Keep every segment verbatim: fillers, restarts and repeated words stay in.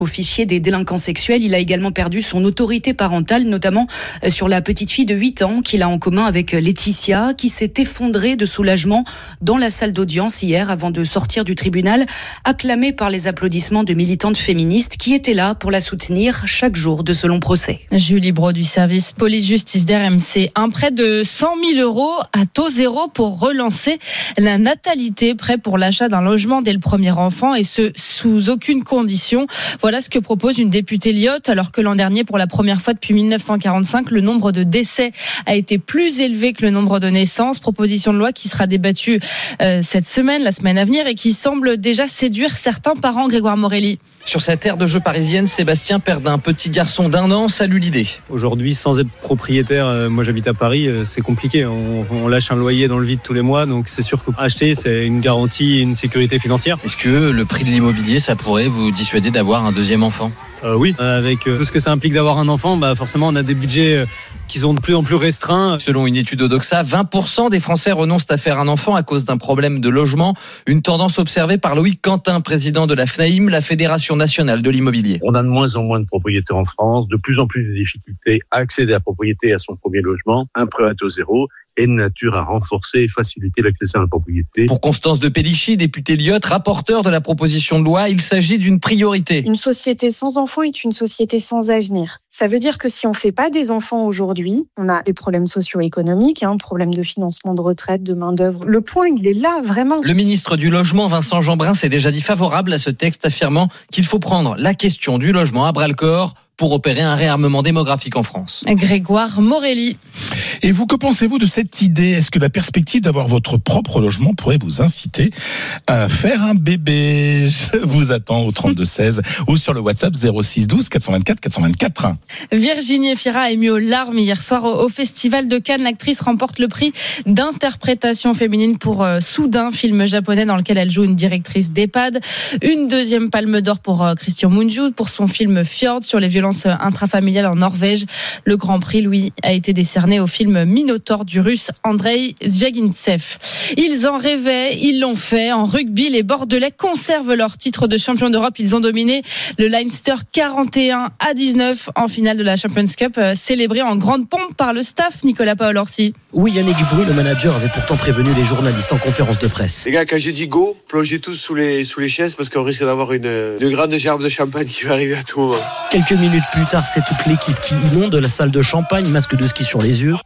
Au fichier des délinquants sexuels, il a également perdu son autorité parentale, notamment sur la petite fille de huit ans qu'il a en commun avec Laetitia, qui s'est effondrée de soulagement dans la salle d'audience hier avant de sortir du tribunal, acclamée par les applaudissements de militantes féministes qui étaient là pour la soutenir chaque jour de ce long procès. Julie Brault du service police-justice d'R M C. Un prêt de cent mille euros à taux zéro pour relancer la natalité, prêt pour l'achat d'un logement dès le premier enfant et ce, sous aucune condition. Voilà ce que propose une députée Lyotte, alors que l'an dernier, pour la première fois depuis dix-neuf cent quarante-cinq, le nombre de décès a été plus élevé que le nombre de naissances. Proposition de loi qui sera débattue euh, cette semaine, la semaine à venir, et qui semble déjà séduire certains parents. Grégoire Morelli. Sur cette aire de jeu parisienne, Sébastien perd d'un petit garçon d'un an. Salue l'idée. Aujourd'hui, sans être propriétaire, euh, moi j'habite à Paris, euh, c'est compliqué. On, on lâche un loyer dans le vide tous les mois, donc c'est sûr qu'acheter, c'est une garantie et une sécurité financière. Est-ce que le prix de l'immobilier, ça pourrait vous dissuader d'avoir un deuxième enfant ? Euh, oui, avec euh, tout ce que ça implique d'avoir un enfant, bah forcément on a des budgets euh, qui sont de plus en plus restreints. Selon une étude Odoxa, vingt pour cent des Français renoncent à faire un enfant à cause d'un problème de logement. Une tendance observée par Loïc Quentin, président de la FNAIM, la Fédération nationale de l'immobilier. On a de moins en moins de propriétaires en France, de plus en plus de difficultés à accéder à la propriété, à son premier logement, un prêt à taux zéro est de nature à renforcer et faciliter l'accès à la propriété. Pour Constance de Pellichy, députée Lyotte, rapporteure de la proposition de loi, il s'agit d'une priorité. Une société sans enfants est une société sans avenir. Ça veut dire que si on ne fait pas des enfants aujourd'hui, on a des problèmes socio-économiques, un hein, problème de financement de retraite, de main-d'œuvre. Le point, il est là, vraiment. Le ministre du Logement, Vincent Jeanbrun, s'est déjà dit favorable à ce texte, affirmant qu'il faut prendre la question du logement à bras-le-corps pour opérer un réarmement démographique en France. Grégoire Morelli. Et vous, que pensez-vous de cette idée ? Est-ce que la perspective d'avoir votre propre logement pourrait vous inciter à faire un bébé ? Je vous attends au trente-deux seize ou sur le WhatsApp zéro six douze quatre cent vingt-quatre quatre cent vingt-quatre. Virginie Efira a ému aux larmes hier soir au Festival de Cannes. L'actrice remporte le prix d'interprétation féminine pour euh, Soudain, film japonais dans lequel elle joue une directrice d'EHPAD. Une deuxième palme d'or pour euh, Christian Mungiu pour son film Fjord sur les violences intrafamiliales en Norvège. Le Grand Prix, lui, a été décerné au film Minotaure du russe Andrei Zvyagintsev. Ils en rêvaient, ils l'ont fait. En rugby, les Bordelais conservent leur titre de champion d'Europe. Ils ont dominé le Leinster quarante et un à dix-neuf en finale de la Champions Cup, célébrée en grande pompe par le staff. Nicolas Paolorsi. Oui, Yannick Bru, le manager, avait pourtant prévenu les journalistes en conférence de presse. Les gars, quand j'ai dit go, plongez tous sous les, sous les chaises parce qu'on risque d'avoir une, une grande gerbe de champagne qui va arriver à tout moment. Quelques minutes plus tard, c'est toute l'équipe qui inonde la salle de champagne, masque de ski sur les yeux.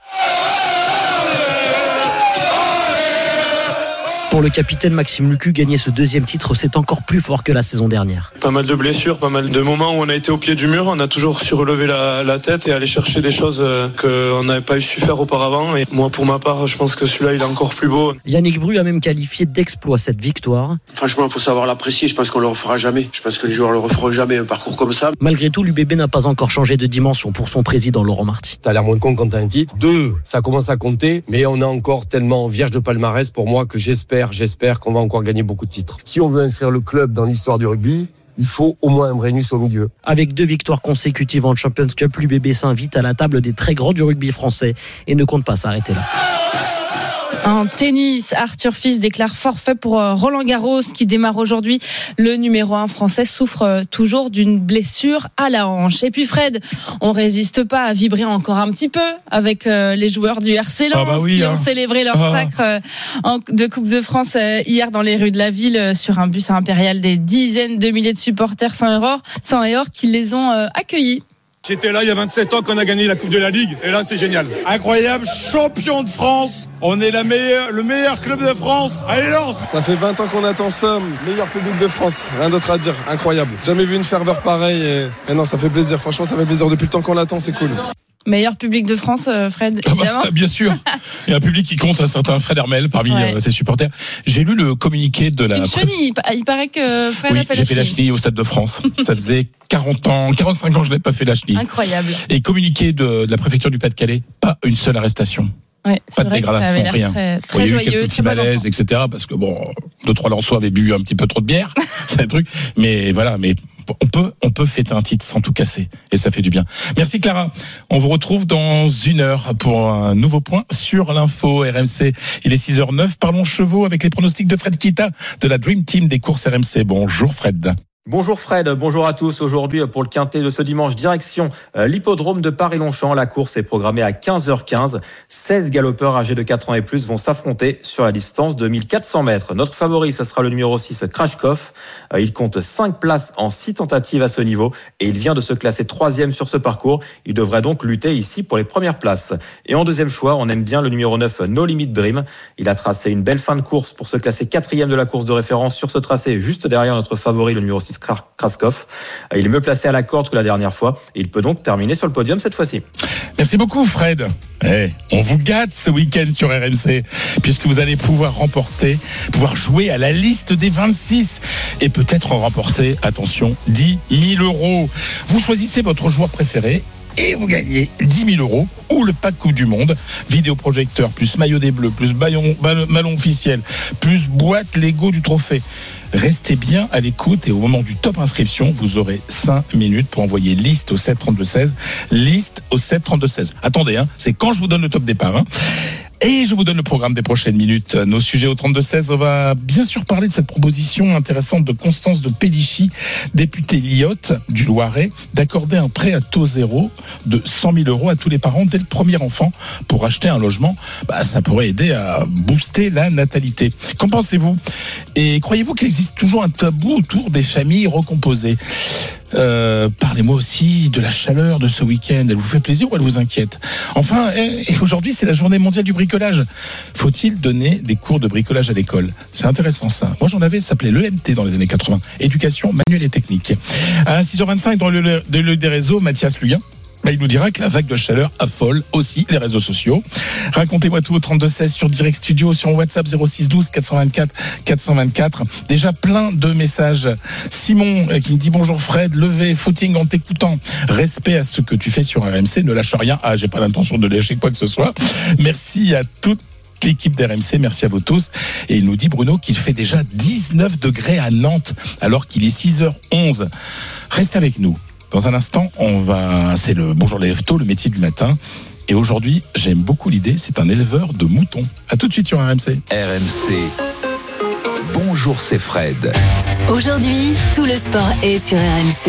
Pour le capitaine Maxime Lucu, gagner ce deuxième titre, c'est encore plus fort que la saison dernière. Pas mal de blessures, pas mal de moments où on a été au pied du mur. On a toujours su relever la, la tête et aller chercher des choses qu'on n'avait pas eu su faire auparavant. Et moi, pour ma part, je pense que celui-là, il est encore plus beau. Yannick Bru a même qualifié d'exploit cette victoire. Franchement, il faut savoir l'apprécier. Je pense qu'on le refera jamais. Je pense que les joueurs le referont jamais, un parcours comme ça. Malgré tout, l'U B B n'a pas encore changé de dimension pour son président Laurent Marty. T'as l'air moins con quand t'as un titre. Deux, ça commence à compter, mais on est encore tellement vierge de palmarès pour moi que j'espère, j'espère qu'on va encore gagner beaucoup de titres. Si on veut inscrire le club dans l'histoire du rugby, il faut au moins un Brennus au milieu. Avec deux victoires consécutives en Champions Cup, l'U B B s'invite à la table des très grands du rugby français et ne compte pas s'arrêter là. En tennis, Arthur Fils déclare forfait pour Roland Garros qui démarre aujourd'hui. Le numéro un français souffre toujours d'une blessure à la hanche. Et puis Fred, on résiste pas à vibrer encore un petit peu avec les joueurs du R C Lens ah bah oui, qui hein. ont célébré leur ah. sacre de Coupe de France hier dans les rues de la ville sur un bus impérial. Des dizaines de milliers de supporters sans erreur, sans erreur qui les ont accueillis. J'étais là il y a vingt-sept ans qu'on a gagné la Coupe de la Ligue et là c'est génial. Incroyable, champion de France. On est la meilleure, le meilleur club de France. Allez Lens. Ça fait vingt ans qu'on attend ça, meilleur public de France. Rien d'autre à dire, incroyable. Jamais vu une ferveur pareille et, et non ça fait plaisir, franchement ça fait plaisir. Depuis le temps qu'on l'attend, c'est cool. Meilleur public de France, Fred, évidemment. Ah bah, bien sûr. Il y a un public qui compte, un certain Fred Hermel parmi ouais. euh, ses supporters. J'ai lu le communiqué de la... Une chenille, il paraît que Fred oui, a fait la chenille. j'ai fait la chenille au Stade de France. Ça faisait quarante ans, quarante-cinq ans que je n'avais pas fait la chenille. Incroyable. Et communiqué de, de la préfecture du Pas-de-Calais, pas une seule arrestation. Ouais, pas de dégradation, rien. Très, très il y a eu joyeux, quelques petits malaises, et cetera. Parce que bon, deux trois Lensois avaient bu un petit peu trop de bière, c'est un truc. Mais voilà, mais on peut, on peut fêter un titre sans tout casser, et ça fait du bien. Merci Clara. On vous retrouve dans une heure pour un nouveau point sur l'info R M C. Il est six heures neuf. Parlons chevaux avec les pronostics de Fred Kita de la Dream Team des courses R M C. Bonjour Fred. Bonjour Fred, bonjour à tous. Aujourd'hui, pour le quintet de ce dimanche, direction euh, l'hippodrome de Paris-Longchamp. La course est programmée à quinze heures quinze. seize galopeurs âgés de quatre ans et plus vont s'affronter sur la distance de mille quatre cents mètres. Notre favori, ce sera le numéro six, Krashkov. Euh, il compte cinq places en six tentatives à ce niveau et il vient de se classer troisième sur ce parcours. Il devrait donc lutter ici pour les premières places. Et en deuxième choix, on aime bien le numéro neuf, No Limit Dream. Il a tracé une belle fin de course pour se classer quatrième de la course de référence sur ce tracé, juste derrière notre favori, le numéro six, Krashkov. Il est mieux placé à la corde que la dernière fois et il peut donc terminer sur le podium cette fois-ci. Merci beaucoup Fred. Eh, on vous gâte ce week-end sur R M C puisque vous allez pouvoir remporter, pouvoir jouer à la liste des vingt-six et peut-être en remporter, attention, dix mille euros. Vous choisissez votre joueur préféré et vous gagnez dix mille euros ou le pack Coupe du Monde, vidéoprojecteur plus maillot des Bleus, plus ballon, ballon, ballon officiel, plus boîte Lego du trophée. Restez bien à l'écoute et au moment du top inscription, vous aurez cinq minutes pour envoyer liste au sept trente-deux seize. Liste au sept trente-deux seize. Attendez, hein, c'est quand je vous donne le top départ. Hein. Et je vous donne le programme des prochaines minutes. Nos sujets au trente-deux seize, on va bien sûr parler de cette proposition intéressante de Constance de Pellichy, députée Lyotte du Loiret, d'accorder un prêt à taux zéro de cent mille euros à tous les parents dès le premier enfant pour acheter un logement. Bah, ça pourrait aider à booster la natalité. Qu'en pensez-vous ? Et croyez-vous qu'il existe toujours un tabou autour des familles recomposées ? Euh, parlez-moi aussi de la chaleur de ce week-end. Elle vous fait plaisir ou elle vous inquiète ? Enfin, et aujourd'hui, c'est la journée mondiale du bricolage. Faut-il donner des cours de bricolage à l'école ? C'est intéressant ça. Moi, j'en avais, ça s'appelait l'E M T dans les années quatre-vingts. Éducation manuelle et technique. À six heures vingt-cinq, dans le, le, le des réseaux, Mathias Luguin. Il nous dira que la vague de chaleur affole aussi les réseaux sociaux. Racontez-moi tout au trente-deux seize sur Direct Studio, sur WhatsApp zéro six douze quatre cent vingt-quatre quatre cent vingt-quatre. Déjà plein de messages. Simon qui me dit bonjour Fred, levé, footing en t'écoutant. Respect à ce que tu fais sur R M C, ne lâche rien. Ah, j'ai pas l'intention de lâcher quoi que ce soit. Merci à toutes l'équipe d'R M C, merci à vous tous. Et il nous dit Bruno qu'il fait déjà dix-neuf degrés à Nantes alors qu'il est six heures onze. Restez avec nous. Dans un instant, on va, c'est le Bonjour les Leftos, le métier du matin. Et aujourd'hui, j'aime beaucoup l'idée, c'est un éleveur de moutons. À tout de suite sur R M C. R M C. Bonjour, c'est Fred. Aujourd'hui, tout le sport est sur R M C.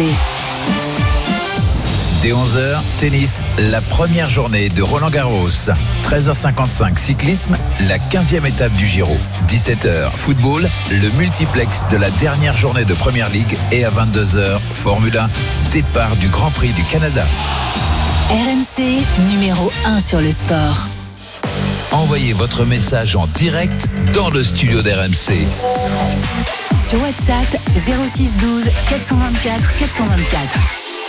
Dès onze heures, tennis, la première journée de Roland-Garros. treize heures cinquante-cinq, cyclisme, la quinzième étape du Giro. dix-sept heures, football, le multiplex de la dernière journée de Première Ligue. Et à vingt-deux heures, Formule un, départ du Grand Prix du Canada. R M C, numéro un sur le sport. Envoyez votre message en direct dans le studio d'R M C. Sur WhatsApp, zéro six douze quatre cent vingt-quatre quatre cent vingt-quatre.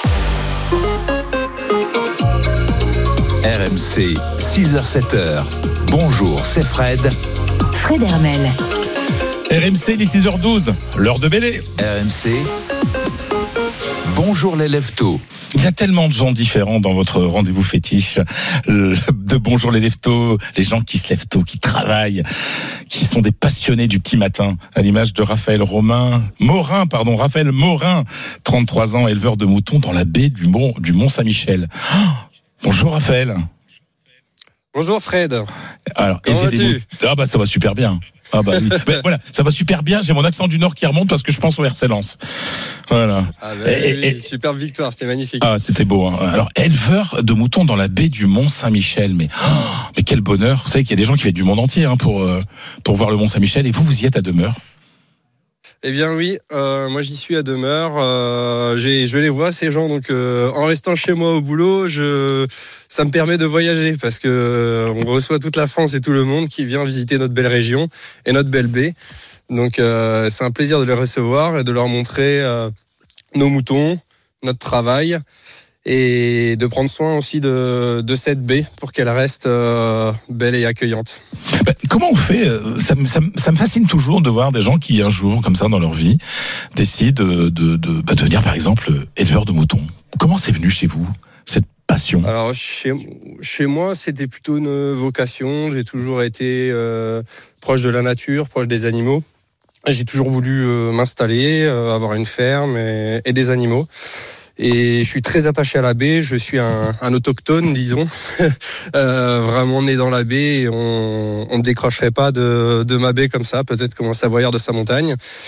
R M C, six heures sept heures. Bonjour, c'est Fred. Fred Hermel. R M C, les six heures douze, l'heure de Bélé. R M C, bonjour les Leftos. Il y a tellement de gens différents dans votre rendez-vous fétiche de Bonjour les Leftos, les gens qui se lèvent tôt, qui travaillent, qui sont des passionnés du petit matin, à l'image de Raphaël Romain, Morin, pardon, Raphaël Morin, trente-trois ans, éleveur de moutons dans la baie du Mont, du Mont-Saint-Michel. Oh, bonjour Raphaël. Bonjour Fred. Alors, comment vas-tu ? Ah bah ça va super bien. Ah bah oui. Mais voilà, ça va super bien. J'ai mon accent du Nord qui remonte parce que je pense au R C Lens. Voilà. Ah bah et, oui, et, superbe victoire, c'était magnifique. Ah, c'était beau. Hein. Alors, éleveur de moutons dans la baie du Mont-Saint-Michel. Mais, oh, mais quel bonheur. Vous savez qu'il y a des gens qui viennent du monde entier hein, pour, euh, pour voir le Mont-Saint-Michel. Et vous, vous y êtes à demeure ? Eh bien oui, euh, moi j'y suis à demeure. Euh, j'ai, je les vois ces gens, donc euh, en restant chez moi au boulot, je, ça me permet de voyager parce que euh, on reçoit toute la France et tout le monde qui vient visiter notre belle région et notre belle baie. Donc euh, c'est un plaisir de les recevoir et de leur montrer euh, nos moutons, notre travail. Et de prendre soin aussi de, de cette baie pour qu'elle reste euh, belle et accueillante. Bah, comment on fait ça, ça, ça me fascine toujours de voir des gens qui, un jour, comme ça, dans leur vie, décident de, de, de bah, devenir, par exemple, éleveur de moutons. Comment c'est venu chez vous, cette passion ? Alors, chez, chez moi, c'était plutôt une vocation. J'ai toujours été euh, proche de la nature, proche des animaux. J'ai toujours voulu euh, m'installer, euh, avoir une ferme et, et des animaux. Et je suis très attaché à la baie, je suis un, un autochtone, disons, euh, vraiment né dans la baie, et on ne décrocherait pas de, de ma baie comme ça, peut-être comme un savoyard de sa montagne.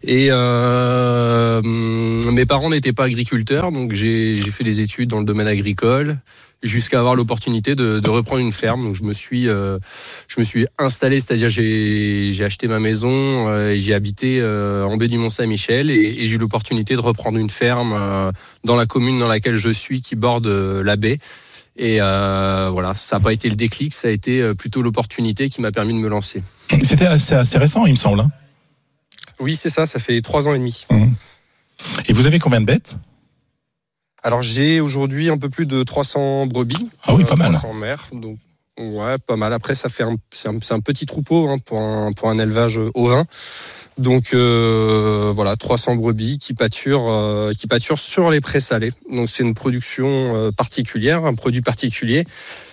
Et euh, mes parents n'étaient pas agriculteurs, donc j'ai, j'ai fait des études dans le domaine agricole jusqu'à avoir l'opportunité de, de reprendre une ferme. Donc je me suis, euh, je me suis installé, c'est-à-dire j'ai, j'ai acheté ma maison euh, et j'ai habité euh, en baie du Mont-Saint-Michel et, et j'ai eu l'opportunité de reprendre une ferme euh, dans la commune dans laquelle je suis, qui borde euh, la baie. Et euh, voilà, ça n'a pas été le déclic, ça a été plutôt l'opportunité qui m'a permis de me lancer. C'était assez, assez récent, il me semble. Hein. Oui, c'est ça, ça fait trois ans et demi. Mmh. Et vous avez combien de bêtes ? Alors j'ai aujourd'hui un peu plus de trois cents brebis. Ah oui, pas euh, mal. trois cents mères, donc ouais, pas mal. Après, ça fait un, c'est, un, c'est un petit troupeau hein, pour, un, pour un élevage ovin. Donc euh, voilà, trois cents brebis qui pâturent, euh, qui pâturent sur les prés salés. Donc c'est une production euh, particulière, un produit particulier.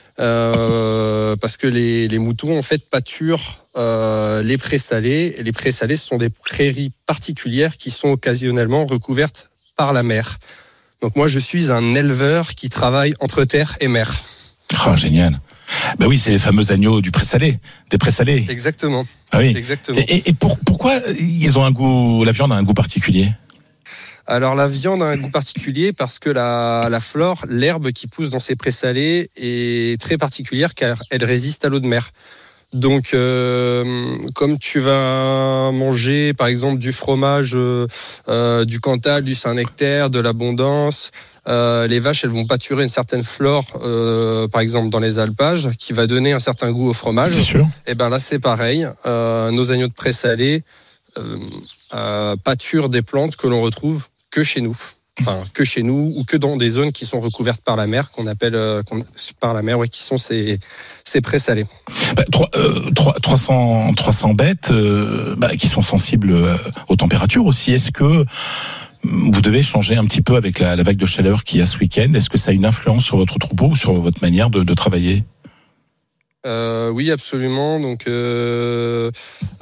Euh, parce que les, les moutons en fait pâturent euh, les prés salés. Et les prés salés, ce sont des prairies particulières qui sont occasionnellement recouvertes par la mer. Donc moi, je suis un éleveur qui travaille entre terre et mer. Oh, génial. Ben oui, c'est les fameux agneaux du pré-salé, des pré-salés. Exactement. Ah oui. Exactement. Et, et, et pour, pourquoi ils ont un goût, la viande a un goût particulier ? Alors la viande a un goût particulier parce que la, la flore, l'herbe qui pousse dans ces prés salés est très particulière car elle résiste à l'eau de mer. Donc, euh, comme tu vas manger, par exemple, du fromage, euh, du Cantal, du Saint-Nectaire, de l'Abondance, euh, les vaches, elles vont pâturer une certaine flore, euh, par exemple, dans les alpages, qui va donner un certain goût au fromage. C'est sûr. Et ben là, c'est pareil. Euh, nos agneaux de prés salés euh, euh, pâturent des plantes que l'on retrouve que chez nous. Enfin, que chez nous ou que dans des zones qui sont recouvertes par la mer, qu'on appelle euh, qu'on, par la mer, ouais, qui sont ces, ces prés salés. Bah, trois, euh, trois cents, trois cents bêtes euh, bah, qui sont sensibles euh, aux températures aussi. Est-ce que vous devez changer un petit peu avec la, la vague de chaleur qu'il y a ce week-end ? Est-ce que ça a une influence sur votre troupeau ou sur votre manière de, de travailler ? Euh, oui, absolument. Donc, euh,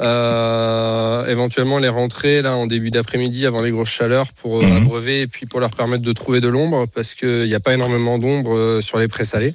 euh, éventuellement les rentrées là en début d'après-midi avant les grosses chaleurs pour euh, abreuver et puis pour leur permettre de trouver de l'ombre parce qu'il n'y a pas énormément d'ombre euh, sur les prés salés.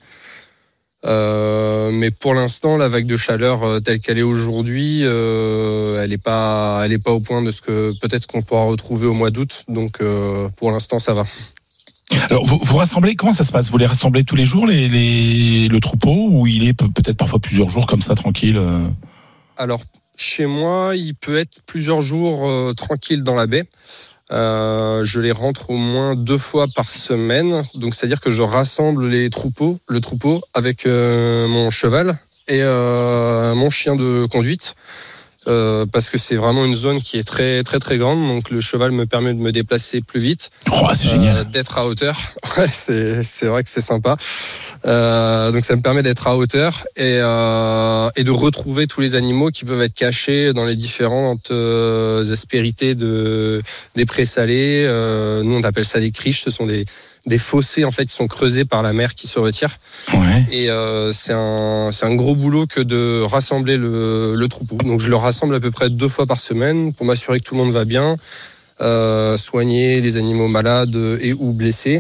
Euh, mais pour l'instant, la vague de chaleur euh, telle qu'elle est aujourd'hui, euh, elle n'est pas, elle est pas au point de ce que peut-être qu'on pourra retrouver au mois d'août. Donc, euh, pour l'instant, ça va. Alors, vous, vous rassemblez, comment ça se passe ? Vous les rassemblez tous les jours, les, les, le troupeau, ou il est peut-être parfois plusieurs jours comme ça, tranquille ? Alors, chez moi, il peut être plusieurs jours euh, tranquille dans la baie. Euh, je les rentre au moins deux fois par semaine. Donc, c'est-à-dire que je rassemble les troupeaux, le troupeau avec euh, mon cheval et euh, mon chien de conduite. Euh, parce que c'est vraiment une zone qui est très très très grande, donc le cheval me permet de me déplacer plus vite, oh, c'est génial. Euh, d'être à hauteur. Ouais, c'est c'est vrai que c'est sympa. Euh, donc ça me permet d'être à hauteur et euh, et de retrouver tous les animaux qui peuvent être cachés dans les différentes euh, aspérités de des prés salés. Euh, nous on appelle ça des criches. Ce sont des des fossés en fait qui sont creusés par la mer qui se retire. Ouais. Et euh, c'est un c'est un gros boulot que de rassembler le le troupeau. Donc je le rassemble à peu près deux fois par semaine pour m'assurer que tout le monde va bien, euh, soigner les animaux malades et ou blessés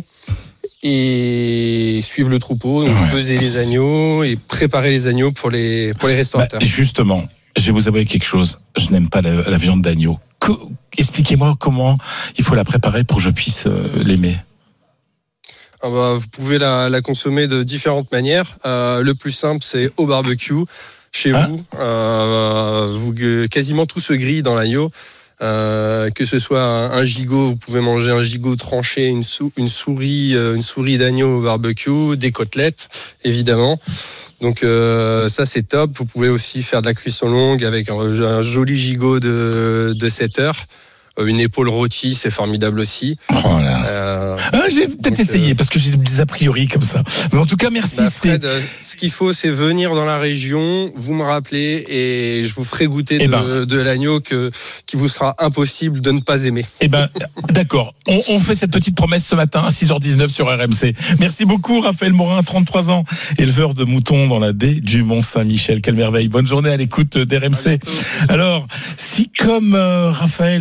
et suivre le troupeau, donc ouais. peser les agneaux et préparer les agneaux pour les pour les restaurateurs. Bah, justement, je vais vous avouer quelque chose. Je n'aime pas la, la viande d'agneau. Co- expliquez-moi comment il faut la préparer pour que je puisse euh, l'aimer. Ah bah, vous pouvez la, la consommer de différentes manières. Euh, le plus simple, c'est au barbecue, chez ah. vous. Euh, vous. Quasiment tout se grille dans l'agneau. Euh, que ce soit un, un gigot, vous pouvez manger un gigot tranché, une, sou, une souris, une souris d'agneau au barbecue, des côtelettes, évidemment. Donc euh, ça, c'est top. Vous pouvez aussi faire de la cuisson longue avec un, un joli gigot de, de sept heures. Une épaule rôtie, c'est formidable aussi. Oh là. Euh, ah, j'ai peut-être donc, essayé euh, parce que j'ai des a priori comme ça. Mais en tout cas, merci. Bah Fred, euh, ce qu'il faut, c'est venir dans la région, vous me rappelez et je vous ferai goûter de, ben, de l'agneau que, qui vous sera impossible de ne pas aimer. Eh ben, d'accord. On, on fait cette petite promesse ce matin à six heures dix-neuf sur R M C. Merci beaucoup, Raphaël Morin, trente-trois ans, éleveur de moutons dans la baie du Mont-Saint-Michel. Quelle merveille. Bonne journée à l'écoute d'R M C. Alors, si comme euh, Raphaël, bah, vous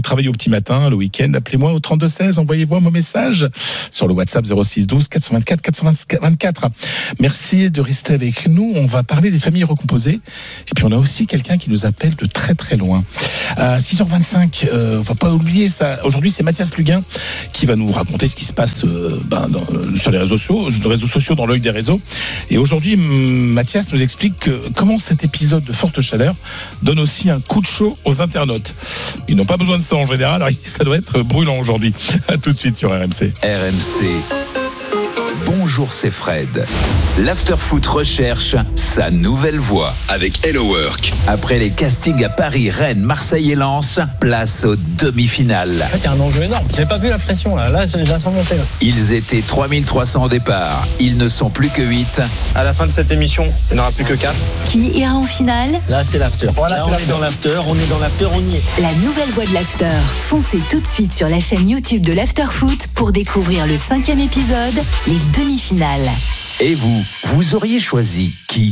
travaillez au petit matin, le week-end, appelez-moi au trente-deux seize, envoyez-moi mon message sur le WhatsApp zéro six douze quatre cent vingt-quatre quatre cent vingt-quatre. Merci de rester avec nous. On va parler des familles recomposées. Et puis on a aussi quelqu'un qui nous appelle de très très loin. À six heures vingt-cinq, euh, on va pas oublier ça. Aujourd'hui, c'est Mathias Luguin qui va nous raconter ce qui se passe euh, ben, dans, sur les réseaux sociaux, les réseaux sociaux dans l'œil des réseaux. Et aujourd'hui, Mathias nous explique que, comment cet épisode de forte chaleur donne aussi un coup de chaud aux internautes. Ils n'ont pas besoin de ça en général, alors ça doit être brûlant aujourd'hui. À tout de suite sur R M C. R M C. Bonjour, c'est Fred. L'Afterfoot recherche sa nouvelle voix. Avec Hello Work. Après les castings à Paris, Rennes, Marseille et Lens, place aux demi-finales. En fait, il y a un enjeu énorme. J'ai pas vu la pression là. Là, j'ai déjà senti monter. Là. Ils étaient trois mille trois cents au départ. Ils ne sont plus que huit. À la fin de cette émission, il n'y en aura plus que quatre. Qui ira en finale? Là, c'est l'after. Voilà, là, c'est on l'after. est dans l'after. On est dans l'after. On y est. La nouvelle voix de l'after. Foncez tout de suite sur la chaîne YouTube de l'Afterfoot pour découvrir le cinquième épisode, les demi-finales. Et vous, vous auriez choisi qui?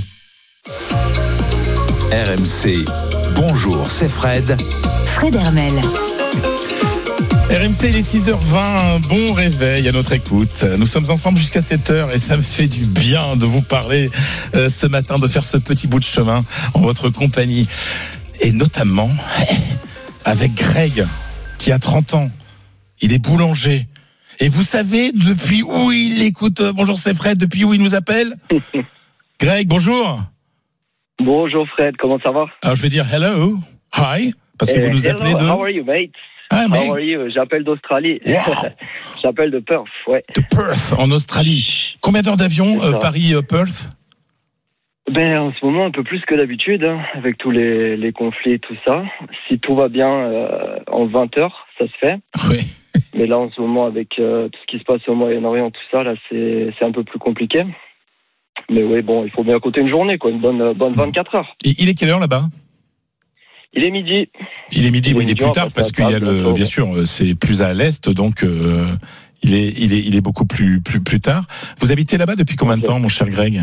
R M C. Bonjour, c'est Fred. Fred Hermel. R M C, il est six heures vingt, bon réveil à notre écoute. Nous sommes ensemble jusqu'à sept heures et ça me fait du bien de vous parler euh, ce matin, de faire ce petit bout de chemin en votre compagnie. Et notamment avec Greg, qui a trente ans. Il est boulanger. Et vous savez depuis où il écoute Bonjour, c'est Fred, depuis où il nous appelle? Greg, bonjour. Bonjour Fred, comment ça va? Alors je vais dire hello, hi, parce que eh, vous nous hello, appelez de... How are you, mate? Ah, how are you? J'appelle d'Australie. Wow. J'appelle de Perth, ouais. De Perth, en Australie. Combien d'heures d'avion, euh, Paris-Perth? Ben, en ce moment, un peu plus que d'habitude, hein, avec tous les, les conflits et tout ça. Si tout va bien, euh, en vingt heures, ça se fait. Oui. Mais là, en ce moment, avec euh, tout ce qui se passe au Moyen-Orient, tout ça, là, c'est, c'est un peu plus compliqué. Mais oui, bon, il faut bien compter une journée, quoi, une bonne, bonne vingt-quatre heures. Et il est quelle heure là-bas? Il est midi. Il est midi, il oui, est il est plus tard parce qu'il y a le, bien sûr, c'est plus à l'est, donc euh, il est, il est, il est beaucoup plus, plus, plus tard. Vous habitez là-bas depuis combien de temps, mon cher Greg?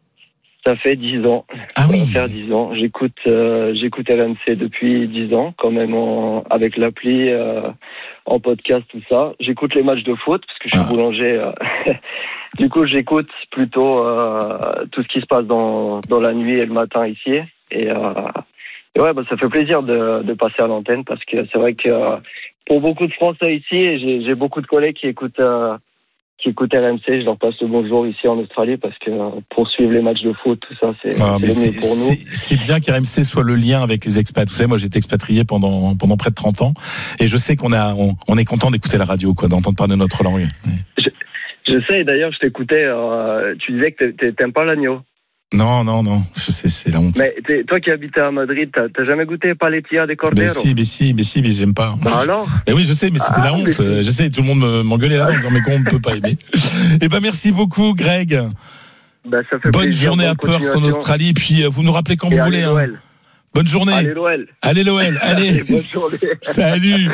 Ça fait dix ans. Ah oui. Ça va faire dix ans. J'écoute, euh, j'écoute R M C depuis dix ans, quand même, en, avec l'appli, euh, en podcast, tout ça. J'écoute les matchs de foot, parce que je suis ah. boulanger. Euh, du coup, j'écoute plutôt euh, tout ce qui se passe dans, dans la nuit et le matin ici. Et, euh, et ouais, bah, ça fait plaisir de, de passer à l'antenne, parce que c'est vrai que euh, pour beaucoup de Français ici, j'ai, j'ai beaucoup de collègues qui écoutent... Euh, qui écoutent R M C, je leur passe le bonjour ici en Australie parce que pour suivre les matchs de foot, tout ça, c'est, ah, c'est c'est mieux pour nous. C'est, c'est bien qu'R M C soit le lien avec les expats. Vous savez, moi, j'ai été expatrié pendant pendant près de trente ans, et je sais qu'on a on, on est content d'écouter la radio, quoi, d'entendre parler de notre langue. Je, je sais. D'ailleurs, je t'écoutais. Euh, tu disais que t'aimes pas l'agneau. Non, non, non, je sais, c'est la honte. Mais toi qui habitais à Madrid, t'as, t'as jamais goûté paletilla de cordero? Mais si, mais si, mais si, mais j'aime pas. Bah alors? Mais oui, je sais, mais c'était ah, la honte. Mais... Je sais, tout le monde m'engueulait là-dedans en disant, mais comment on ne peut pas aimer? Eh ben, merci beaucoup, Greg. Bah, ça fait bonne plaisir, journée à Perth en Australie, puis vous nous rappelez quand et vous voulez. Hein. Bonne journée. Allez l'O L. Allez l'O L. Allez. Bonne journée. Salut.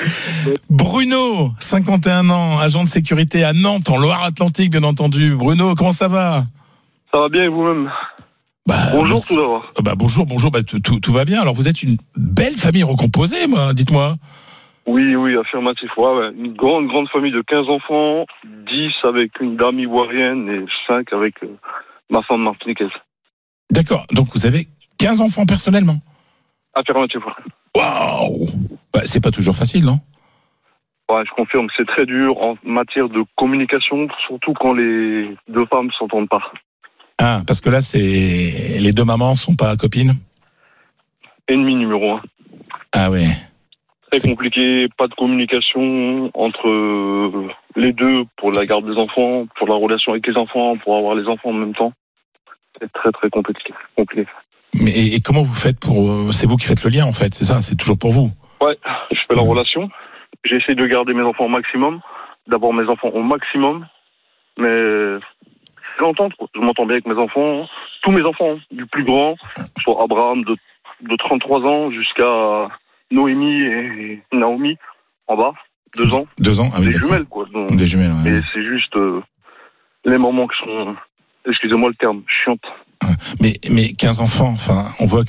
Bruno, cinquante et un ans, agent de sécurité à Nantes, en Loire-Atlantique, bien entendu. Bruno, comment ça va? Ça va bien et vous-même? Bah, bonjour bah, tout d'abord. Bah, bonjour, bonjour, bah, tout, tout, tout va bien. Alors vous êtes une belle famille recomposée, moi, dites-moi. Oui, oui, affirmatif. Ouais, ouais. Une grande, grande famille de quinze enfants, dix avec une dame ivoirienne et cinq avec euh, ma femme martiniquaise. D'accord, donc vous avez quinze enfants personnellement? Affirmatif, ouais. Waouh! Bah, c'est pas toujours facile, non? Ouais, je confirme que c'est très dur en matière de communication, surtout quand les deux femmes s'entendent pas. Ah, parce que là, c'est les deux mamans sont pas copines? Ennemi numéro un. Ah ouais. Très c'est... compliqué, pas de communication entre les deux pour la garde des enfants, pour la relation avec les enfants, pour avoir les enfants en même temps. C'est très très compliqué. compliqué. Mais et comment vous faites pour... C'est vous qui faites le lien en fait, c'est ça? C'est toujours pour vous? Ouais, je fais la mmh. relation. J'essaie de garder mes enfants au maximum, d'avoir mes enfants au maximum, mais... J'entends, je m'entends bien avec mes enfants, tous mes enfants, du plus grand, soit Abraham de, de trente-trois ans jusqu'à Noémie et Naomi, en bas, deux ans. Deux ans, ah oui, des jumelles, quoi. Donc, des jumelles, ouais. Et c'est juste euh, les moments qui sont, excusez-moi le terme, chiantes. Mais, mais quinze enfants, enfin, on voit que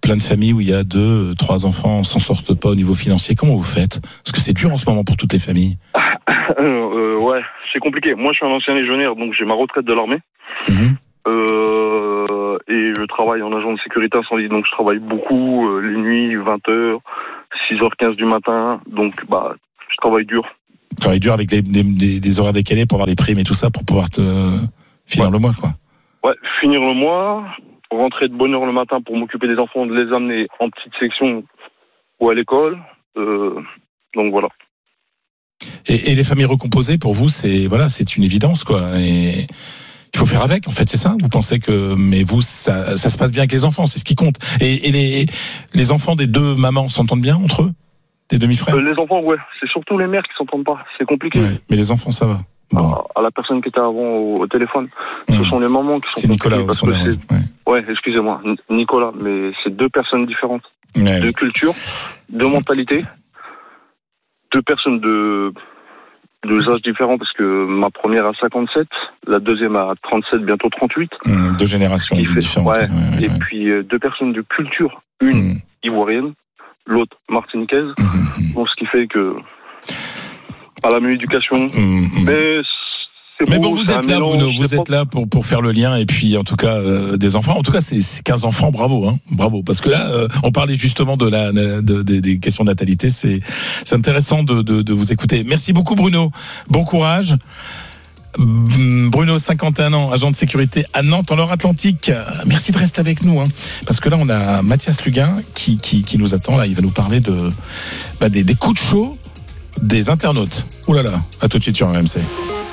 plein de familles où il y a deux, trois enfants, on s'en sortent pas au niveau financier. Comment vous faites? Parce que c'est dur en ce moment pour toutes les familles. euh, ouais, c'est compliqué. Moi, je suis un ancien légionnaire, donc j'ai ma retraite de l'armée. Mmh. Euh, et je travaille en agent de sécurité incendie, donc je travaille beaucoup, euh, les nuits, vingt heures, six heures quinze du matin, donc bah, je travaille dur. Tu travailles dur avec des, des, des, des horaires décalés pour avoir des primes et tout ça, pour pouvoir te finir ouais. le mois, quoi. Ouais, finir le mois, rentrer de bonne heure le matin pour m'occuper des enfants, de les amener en petite section ou à l'école, euh, donc voilà. Et, et les familles recomposées, pour vous, c'est voilà, c'est une évidence, quoi. Et il faut faire avec, en fait, c'est ça. Vous pensez que, mais vous, ça, ça se passe bien avec les enfants, c'est ce qui compte. Et, et les, les enfants des deux mamans s'entendent bien entre eux, des demi-frères. Euh, les enfants, ouais, c'est surtout les mères qui s'entendent pas. C'est compliqué. Ouais, mais les enfants, ça va. Bon. À, à la personne qui était avant au, au téléphone, mmh. ce sont les mamans qui sont. C'est Nicolas. Parce que c'est... Ouais, ouais excusez-moi, N- Nicolas, mais c'est deux personnes différentes, ouais, deux ouais. cultures, deux mentalités, deux personnes de deux âges différents, parce que ma première a cinquante-sept, la deuxième a trente-sept, bientôt trente-huit. Mmh, deux générations fait, différentes. Ouais, ouais, ouais, et ouais. puis euh, deux personnes de culture, une mmh. ivoirienne, l'autre martiniquaise. Mmh. Donc ce qui fait que à la même éducation, mmh. mais c'est mais beau, bon, vous êtes là, mélange, Bruno, vous êtes là pour pour faire le lien et puis en tout cas euh, des enfants. En tout cas, c'est, c'est quinze enfants, bravo, hein, bravo. Parce que là, euh, on parlait justement de la de, de, des questions de natalité. C'est c'est intéressant de, de de vous écouter. Merci beaucoup, Bruno. Bon courage. Bruno, cinquante et un ans, agent de sécurité à Nantes, en Loire-Atlantique. Merci de rester avec nous, hein, parce que là, on a Mathias Luguin qui qui qui nous attend. Là, il va nous parler de bah, des des coups de chaud des internautes. Ouh là là, à tout de suite sur R M C.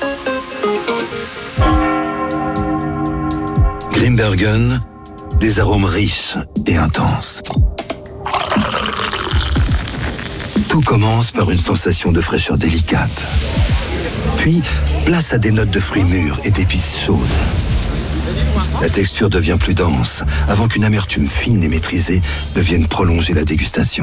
Grimbergen, des arômes riches et intenses. Tout commence par une sensation de fraîcheur délicate. Puis, place à des notes de fruits mûrs et d'épices chaudes. La texture devient plus dense, avant qu'une amertume fine et maîtrisée ne vienne prolonger la dégustation.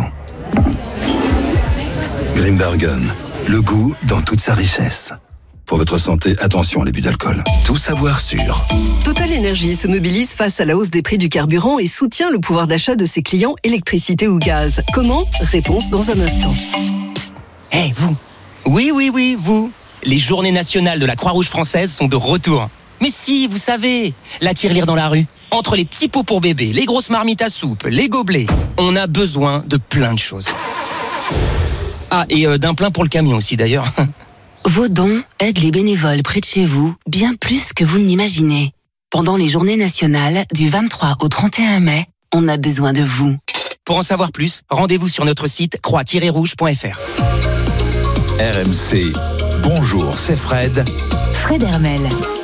Grimbergen, le goût dans toute sa richesse. Pour votre santé, attention à l'abus d'alcool. Tout savoir sur. Total Energy se mobilise face à la hausse des prix du carburant et soutient le pouvoir d'achat de ses clients électricité ou gaz. Comment ? Réponse dans un instant. Hé, hey, vous. Oui, oui, oui, vous. Les journées nationales de la Croix-Rouge française sont de retour. Mais si, vous savez, la tirelire dans la rue. Entre les petits pots pour bébé, les grosses marmites à soupe, les gobelets, on a besoin de plein de choses. Ah, et euh, d'un plein pour le camion aussi d'ailleurs. Vos dons aident les bénévoles près de chez vous bien plus que vous ne l'imaginez. Pendant les journées nationales du vingt-trois au trente et un mai, on a besoin de vous. Pour en savoir plus, rendez-vous sur notre site croix tiret rouge point f r. R M C, bonjour, c'est Fred. Fred Hermel.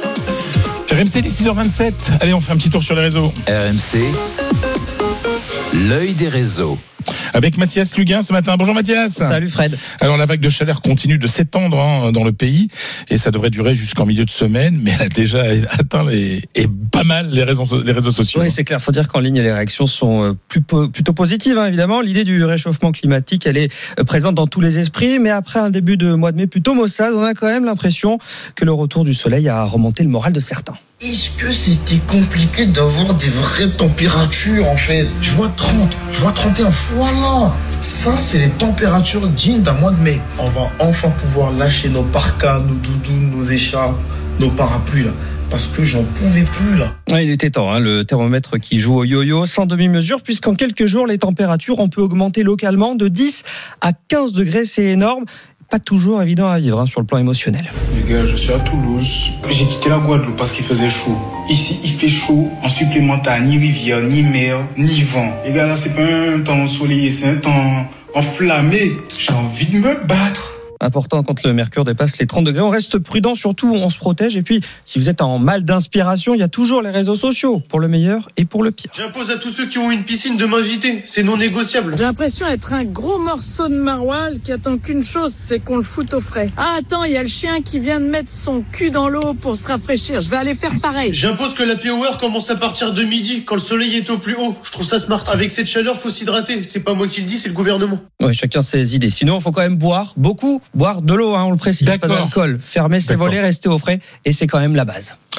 R M C, il est six heures vingt-sept. Allez, on fait un petit tour sur les réseaux. R M C, l'œil des réseaux. Avec Mathias Luguin ce matin. Bonjour Mathias. Salut Fred. Alors la vague de chaleur continue de s'étendre hein, dans le pays et ça devrait durer jusqu'en milieu de semaine, mais elle a déjà atteint les, et pas mal les réseaux, les réseaux sociaux. Oui, c'est clair. Faut dire qu'en ligne, les réactions sont plus, plutôt positives, hein, évidemment. L'idée du réchauffement climatique, elle est présente dans tous les esprits, mais après un début de mois de mai plutôt maussade, on a quand même l'impression que le retour du soleil a remonté le moral de certains. Est-ce que c'était compliqué d'avoir des vraies températures en fait ? Je vois trente, je vois trente et un, voilà. Ça, c'est les températures dignes d'un mois de mai. On va enfin pouvoir lâcher nos parkas, nos doudounes, nos écharpes, nos parapluies là. Parce que j'en pouvais plus là. Ouais, il était temps, hein, le thermomètre qui joue au yo-yo sans demi-mesure, puisqu'en quelques jours, les températures ont pu augmenter localement de dix à quinze degrés, c'est énorme. Pas toujours évident à vivre hein, sur le plan émotionnel. Les gars, je suis à Toulouse. J'ai quitté la Guadeloupe parce qu'il faisait chaud. Ici, il fait chaud. En supplémentaire, ni rivière, ni mer, ni vent. Les gars, là, c'est pas un temps ensoleillé, c'est un temps enflammé. J'ai envie de me battre. Important quand le mercure dépasse les trente degrés. On reste prudent, surtout on se protège. Et puis, si vous êtes en mal d'inspiration, il y a toujours les réseaux sociaux, pour le meilleur et pour le pire. J'impose à tous ceux qui ont une piscine de m'inviter. C'est non négociable. J'ai l'impression d'être un gros morceau de maroilles qui attend qu'une chose, c'est qu'on le foute au frais. Ah attends, il y a le chien qui vient de mettre son cul dans l'eau pour se rafraîchir. Je vais aller faire pareil. J'impose que l'happy hour commence à partir de midi, quand le soleil est au plus haut. Je trouve ça smart. Avec cette chaleur, faut s'hydrater. C'est pas moi qui le dis, c'est le gouvernement. Oui, chacun ses idées. Sinon, il faut quand même boire beaucoup, boire de l'eau, hein, on le précise. D'accord. Pas d'alcool. Fermer ses volets, rester au frais, et c'est quand même la base.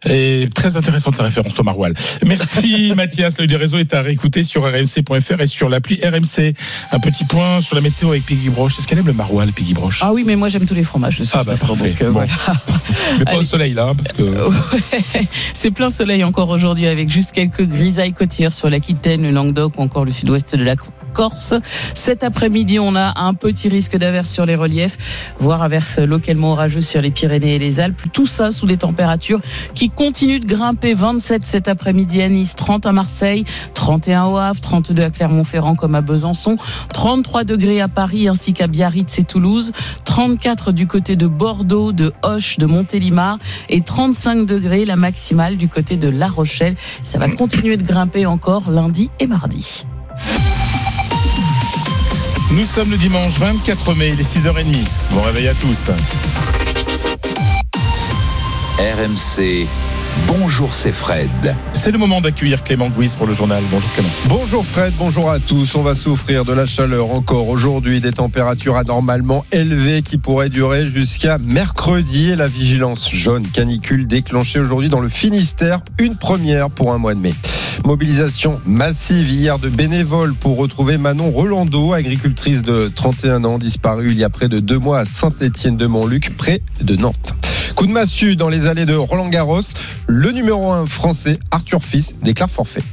Et très intéressante la référence au maroilles. Merci Mathias, l'œil du réseau est à réécouter sur r m c point f r et sur l'appli R M C. Un petit point sur la météo avec Peggy Broche. Est-ce qu'elle aime le maroilles, Peggy Broche? Ah oui, mais moi j'aime tous les fromages. De ah bah façon, parfait. Donc, euh, bon. voilà. Mais pas Allez. Au soleil là, hein, parce que ouais, c'est plein soleil encore aujourd'hui avec juste quelques grisailles côtières sur l'Aquitaine, le Languedoc ou encore le sud-ouest de la Corse. Cet après-midi, on a un petit risque d'averse sur les reliefs, voire averse localement orageuse sur les Pyrénées et les Alpes. Tout ça sous des températures qui continuent de grimper. vingt-sept cet après-midi à Nice, trente à Marseille, trente et un au Havre, trente-deux à Clermont-Ferrand comme à Besançon, trente-trois degrés à Paris ainsi qu'à Biarritz et Toulouse, trente-quatre du côté de Bordeaux, de Auch, de Montélimar et trente-cinq degrés la maximale du côté de La Rochelle. Ça va continuer de grimper encore lundi et mardi. Nous sommes le dimanche vingt-quatre mai, il est six heures trente. Bon réveil à tous. R M C, bonjour, c'est Fred. C'est le moment d'accueillir Clément Gouis pour le journal. Bonjour Clément. Bonjour Fred, bonjour à tous. On va souffrir de la chaleur encore aujourd'hui, des températures anormalement élevées qui pourraient durer jusqu'à mercredi. Et la vigilance jaune canicule déclenchée aujourd'hui dans le Finistère, une première pour un mois de mai. Mobilisation massive hier de bénévoles pour retrouver Manon Rolando, agricultrice de trente et un ans, disparue il y a près de deux mois à Saint-Étienne-de-Montluc, près de Nantes. Coup de massue dans les allées de Roland-Garros, le numéro un français Arthur Fils déclare forfait.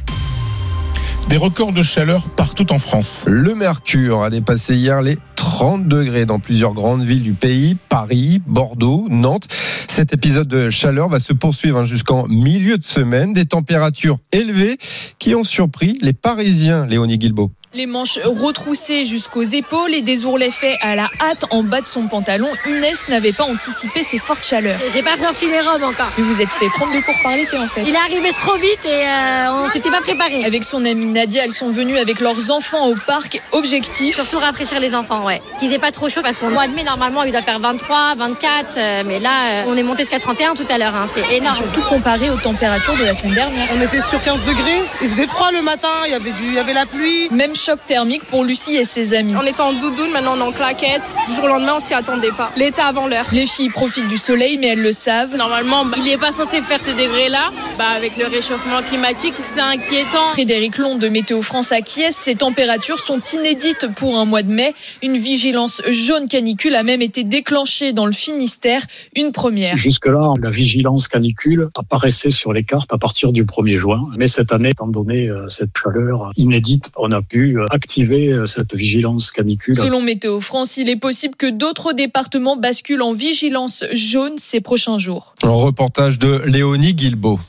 Des records de chaleur partout en France. Le mercure a dépassé hier les trente degrés dans plusieurs grandes villes du pays, Paris, Bordeaux, Nantes. Cet épisode de chaleur va se poursuivre jusqu'en milieu de semaine. Des températures élevées qui ont surpris les Parisiens, Léonie Guilbault. Les manches retroussées jusqu'aux épaules et des ourlets faits à la hâte en bas de son pantalon. Inès n'avait pas anticipé ces fortes chaleurs. J'ai pas sorti les robes encore. Mais vous êtes fait prendre de cours par l'été en fait. Il est arrivé trop vite et euh, on s'était pas préparé. Avec son amie Nadia, elles sont venues avec leurs enfants au parc. Objectif, surtout rafraîchir les enfants, ouais. Qu'ils aient pas trop chaud parce qu'au mois de mai, normalement, il doit faire vingt-trois, vingt-quatre. Euh, mais là, euh, on est monté jusqu'à trente et un tout à l'heure. Hein, c'est énorme. Surtout comparé aux températures de la semaine dernière. On était sur quinze degrés. Il faisait froid le matin. Il y avait, du, il y avait la pluie. Même choc thermique pour Lucie et ses amis. On était en doudoune, maintenant on est en claquettes. Du jour au lendemain, on s'y attendait pas. L'été avant l'heure. Les filles profitent du soleil, mais elles le savent. Normalement, bah, il n'est pas censé faire ces degrés-là. Bah, avec le réchauffement climatique, c'est inquiétant. Frédéric Long de Météo France acquiesce. Ces températures sont inédites pour un mois de mai. Une vigilance jaune canicule a même été déclenchée dans le Finistère. Une première. Jusque-là, la vigilance canicule apparaissait sur les cartes à partir du premier juin. Mais cette année, étant donné cette chaleur inédite, on a pu activer cette vigilance canicule. Selon Météo France, il est possible que d'autres départements basculent en vigilance jaune ces prochains jours. Un reportage de Léonie Guilbault.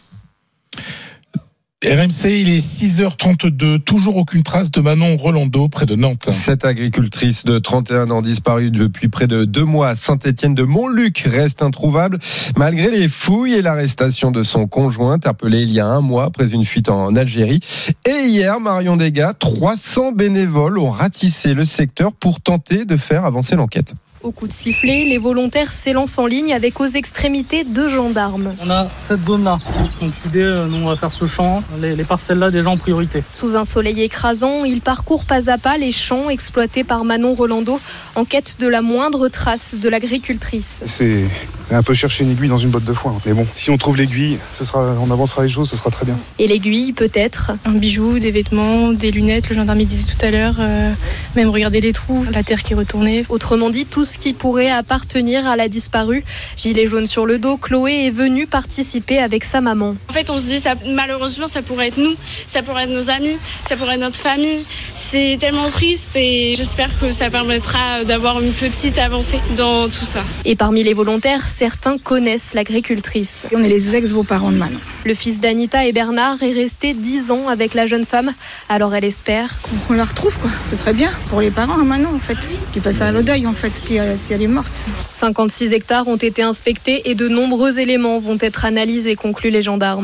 R M C, il est six heures trente-deux, toujours aucune trace de Manon Rolando près de Nantes. Cette agricultrice de trente et un ans disparue depuis près de deux mois à Saint-Étienne-de-Montluc reste introuvable malgré les fouilles et l'arrestation de son conjoint interpellé il y a un mois après une fuite en Algérie. Et hier, Marion Degas, trois cents bénévoles ont ratissé le secteur pour tenter de faire avancer l'enquête. Au coup de sifflet, les volontaires s'élancent en ligne avec aux extrémités deux gendarmes. On a cette zone-là. Donc l'idée, nous, on va faire ce champ. Les, les parcelles-là, déjà en priorité. Sous un soleil écrasant, ils parcourent pas à pas les champs exploités par Manon Rolando en quête de la moindre trace de l'agricultrice. C'est un peu chercher une aiguille dans une botte de foin. Mais bon, si on trouve l'aiguille, ce sera, on avancera les choses, ce sera très bien. Et l'aiguille, peut-être un bijou, des vêtements, des lunettes, le gendarme disait tout à l'heure. Euh, même regarder les trous, la terre qui est retournée. Autrement dit, tout ce qui pourrait appartenir à la disparue. Gilet jaune sur le dos, Chloé est venue participer avec sa maman. En fait, on se dit, ça, malheureusement, ça pourrait être nous, ça pourrait être nos amis, ça pourrait être notre famille. C'est tellement triste et j'espère que ça permettra d'avoir une petite avancée dans tout ça. Et parmi les volontaires, certains connaissent l'agricultrice. Et on est les ex-beaux-parents de Manon. Le fils d'Anita et Bernard est resté dix ans avec la jeune femme, alors elle espère qu'on la retrouve, quoi. Ce serait bien pour les parents à Manon, en fait, qui peuvent faire le deuil, en fait, si, euh, si elle est morte. cinquante-six hectares ont été inspectés et de nombreux éléments vont être analysés, concluent les gendarmes.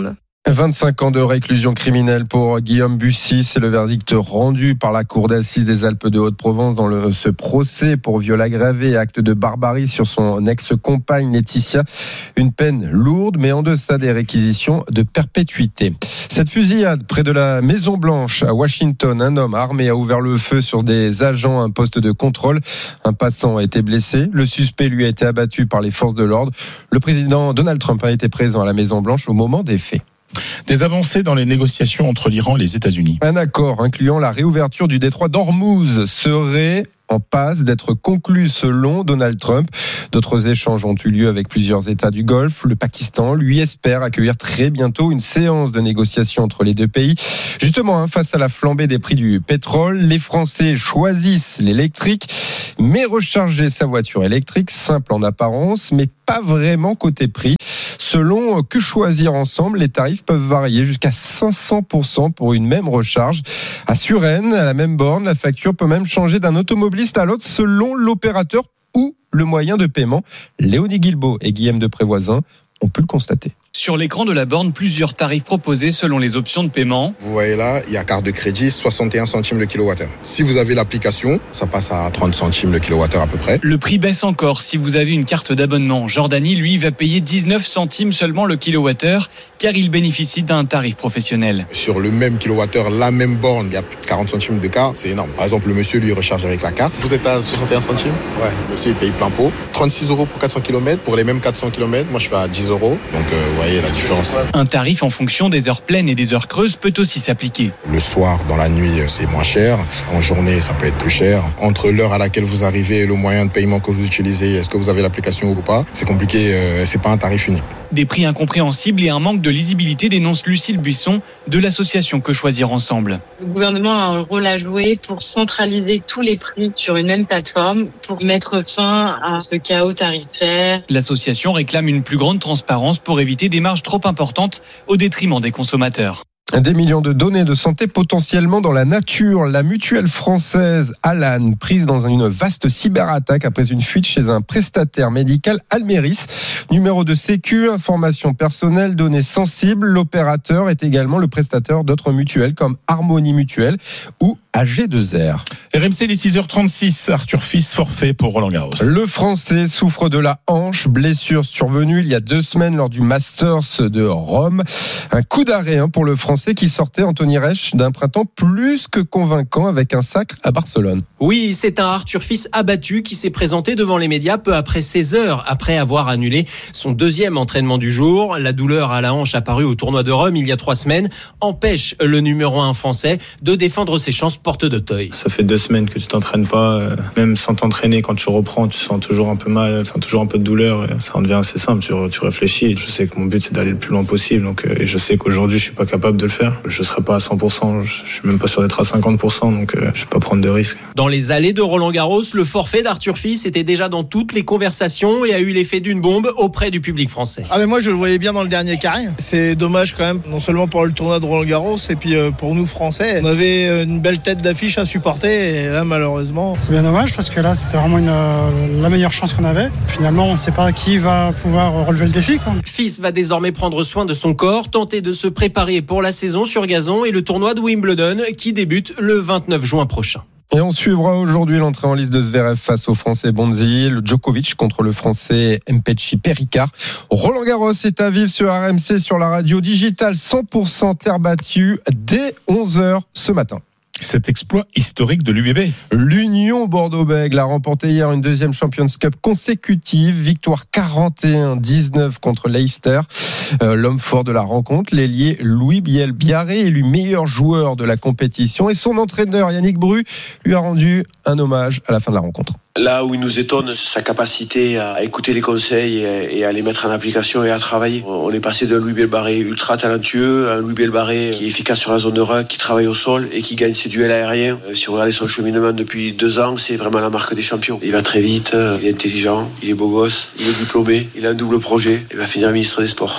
vingt-cinq ans de réclusion criminelle pour Guillaume Bussy, c'est le verdict rendu par la cour d'assises des Alpes de Haute-Provence dans le, ce procès pour viol aggravé et acte de barbarie sur son ex-compagne Laetitia. Une peine lourde mais en deçà des réquisitions de perpétuité. Cette fusillade près de la Maison Blanche à Washington, un homme armé a ouvert le feu sur des agents à un poste de contrôle. Un passant a été blessé. Le suspect lui a été abattu par les forces de l'ordre. Le président Donald Trump a été présent à la Maison Blanche au moment des faits. Des avancées dans les négociations entre l'Iran et les États-Unis. Un accord incluant la réouverture du détroit d'Ormuz serait en passe d'être conclu selon Donald Trump. D'autres échanges ont eu lieu avec plusieurs États du Golfe. Le Pakistan, lui, espère accueillir très bientôt une séance de négociation entre les deux pays. Justement, face à la flambée des prix du pétrole, les Français choisissent l'électrique, mais recharger sa voiture électrique, simple en apparence, mais pas vraiment côté prix. Selon Que Choisir Ensemble, les tarifs peuvent varier jusqu'à cinq cents pour cent pour une même recharge. À Suresnes, à la même borne, la facture peut même changer d'un automobiliste à l'autre selon l'opérateur ou le moyen de paiement. Léonie Guilbault et Guillaume de Prévoisin ont pu le constater. Sur l'écran de la borne, plusieurs tarifs proposés selon les options de paiement. Vous voyez là, il y a carte de crédit, soixante et un centimes le kilowattheure. Si vous avez l'application, ça passe à trente centimes le kilowattheure à peu près. Le prix baisse encore si vous avez une carte d'abonnement. Jordanie, lui, va payer dix-neuf centimes seulement le kilowattheure car il bénéficie d'un tarif professionnel. Sur le même kilowattheure, la même borne, il y a plus de quarante centimes de quart, c'est énorme. Par exemple, le monsieur, lui, recharge avec la carte. Vous êtes à soixante et un centimes ? Ouais. Le monsieur, il paye plein pot. trente-six euros pour quatre cents kilomètres. Pour les mêmes quatre cents kilomètres, moi, je fais à dix euros. Donc, euh, vous voyez la différence. Un tarif en fonction des heures pleines et des heures creuses peut aussi s'appliquer. Le soir, dans la nuit, c'est moins cher. En journée, ça peut être plus cher. Entre l'heure à laquelle vous arrivez et le moyen de paiement que vous utilisez, est-ce que vous avez l'application ou pas ? C'est compliqué, euh, c'est pas un tarif unique. Des prix incompréhensibles et un manque de lisibilité dénonce Lucille Buisson de l'association Que Choisir Ensemble. Le gouvernement a un rôle à jouer pour centraliser tous les prix sur une même plateforme pour mettre fin à ce chaos tarifaire. L'association réclame une plus grande transparence pour éviter des marges trop importantes au détriment des consommateurs. Des millions de données de santé potentiellement dans la nature. La mutuelle française Alan, prise dans une vaste cyberattaque après une fuite chez un prestataire médical Almeris. Numéro de sécu, informations personnelles, données sensibles. L'opérateur est également le prestataire d'autres mutuelles comme Harmonie Mutuelle ou A G deux R. R M C, les six heures trente-six, Arthur Fils forfait pour Roland Garros. Le Français souffre de la hanche, blessure survenue il y a deux semaines lors du Masters de Rome. Un coup d'arrêt pour le Français qui sortait, Anthony Reich, d'un printemps plus que convaincant avec un sacre à Barcelone. Oui, c'est un Arthur Fils abattu qui s'est présenté devant les médias peu après seize heures, après avoir annulé son deuxième entraînement du jour. La douleur à la hanche apparue au tournoi de Rome il y a trois semaines empêche le numéro un français de défendre ses chances porte d'Auteuil. Ça fait deux semaines que tu t'entraînes pas, même sans t'entraîner, quand tu reprends, tu sens toujours un peu mal, enfin toujours un peu de douleur. Ça en devient assez simple, tu, tu réfléchis. Je sais que mon but c'est d'aller le plus loin possible, donc et je sais qu'aujourd'hui je suis pas capable de le faire. Je serai pas à cent pour cent, je suis même pas sûr d'être à cinquante pour cent, donc euh, je vais pas prendre de risques. Dans les allées de Roland Garros, le forfait d'Arthur Fils était déjà dans toutes les conversations et a eu l'effet d'une bombe auprès du public français. Ah mais moi je le voyais bien dans le dernier carré. C'est dommage quand même, non seulement pour le tournoi de Roland Garros et puis euh, pour nous Français. On avait une belle tête d'affiche à supporter et là malheureusement. C'est bien dommage parce que là c'était vraiment une, euh, la meilleure chance qu'on avait. Finalement on ne sait pas qui va pouvoir relever le défi, quoi. Fils va désormais prendre soin de son corps, tenter de se préparer pour la saison sur gazon et le tournoi de Wimbledon qui débute le vingt-neuf juin prochain. Et on suivra aujourd'hui l'entrée en liste de Zverev face au Français Bonzi, le Djokovic contre le Français Mpetshi Perricard. Roland Garros est à vivre sur R M C, sur la radio digitale cent pour cent terre battue dès onze heures ce matin. Cet exploit historique de l'U B B. L'Union Bordeaux-Bègles a remporté hier une deuxième Champions Cup consécutive. Victoire quarante et un dix-neuf contre Leicester. Euh, l'homme fort de la rencontre, l'ailier Louis Biel-Biarré, élu meilleur joueur de la compétition. Et son entraîneur Yannick Bru lui a rendu un hommage à la fin de la rencontre. Là où il nous étonne, c'est sa capacité à écouter les conseils et à les mettre en application et à travailler. On est passé d'un Louis Biel-Barré ultra talentueux à un Louis Biel-Barré qui est efficace sur la zone de ruck, qui travaille au sol et qui gagne ses duels aériens. Si vous regardez son cheminement depuis deux ans, c'est vraiment la marque des champions. Il va très vite, il est intelligent, il est beau gosse, il est diplômé, il a un double projet, il va finir ministre des Sports.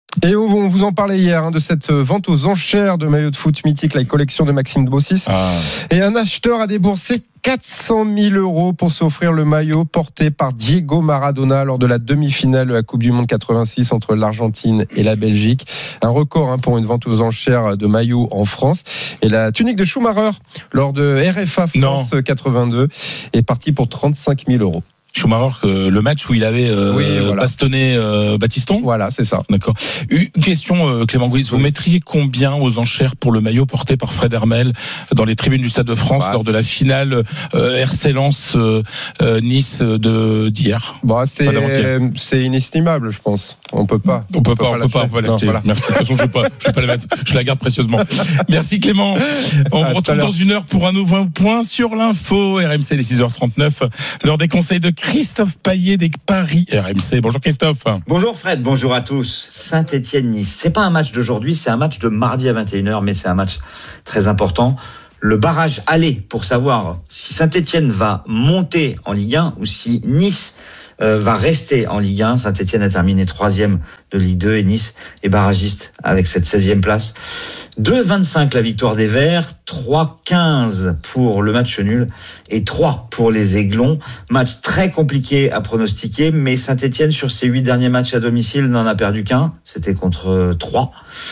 Et on vous en parlait hier hein, de cette vente aux enchères de maillots de foot mythique, la collection de Maxime Bossis. Ah. Et un acheteur a déboursé quatre cent mille euros pour s'offrir le maillot porté par Diego Maradona lors de la demi-finale de la Coupe du Monde quatre-vingt-six entre l'Argentine et la Belgique. Un record hein, pour une vente aux enchères de maillots en France. Et la tunique de Schumacher lors de R F A France non. quatre-vingt-deux est partie pour trente-cinq mille euros. Schumacher, euh, le match où il avait euh, oui, voilà. bastonné euh, Battiston. Voilà, c'est ça. D'accord. Une question, euh, Clément Gouis, vous mettriez combien aux enchères pour le maillot porté par Fred Hermel dans les tribunes du Stade de France bah, lors de la finale euh, R C Lens euh, euh, Nice de d'hier? Bah, c'est c'est inestimable, je pense. On peut pas. On peut pas, on peut pas, on peut pas l'acheter. Voilà. Merci. De toute façon, je vais pas, je vais pas la mettre. Je la garde précieusement. Merci Clément. On vous retrouve dans une heure pour un nouveau point sur l'info. R M C les six heures trente-neuf. L'heure des conseils de Christophe Payet des Paris R M C. Bonjour Christophe. Bonjour Fred, bonjour à tous. Saint-Étienne-Nice, c'est pas un match d'aujourd'hui, c'est un match de mardi à vingt et une heures, mais c'est un match très important. Le barrage aller pour savoir si Saint-Étienne va monter en Ligue un ou si Nice euh, va rester en Ligue un. Saint-Étienne a terminé troisième de Ligue deux et Nice est barragiste avec cette seizième place. deux vingt-cinq la victoire des Verts, trois quinze pour le match nul et trois pour les Aiglons. Match très compliqué à pronostiquer, mais Saint-Étienne sur ses huit derniers matchs à domicile n'en a perdu qu'un, c'était contre trois.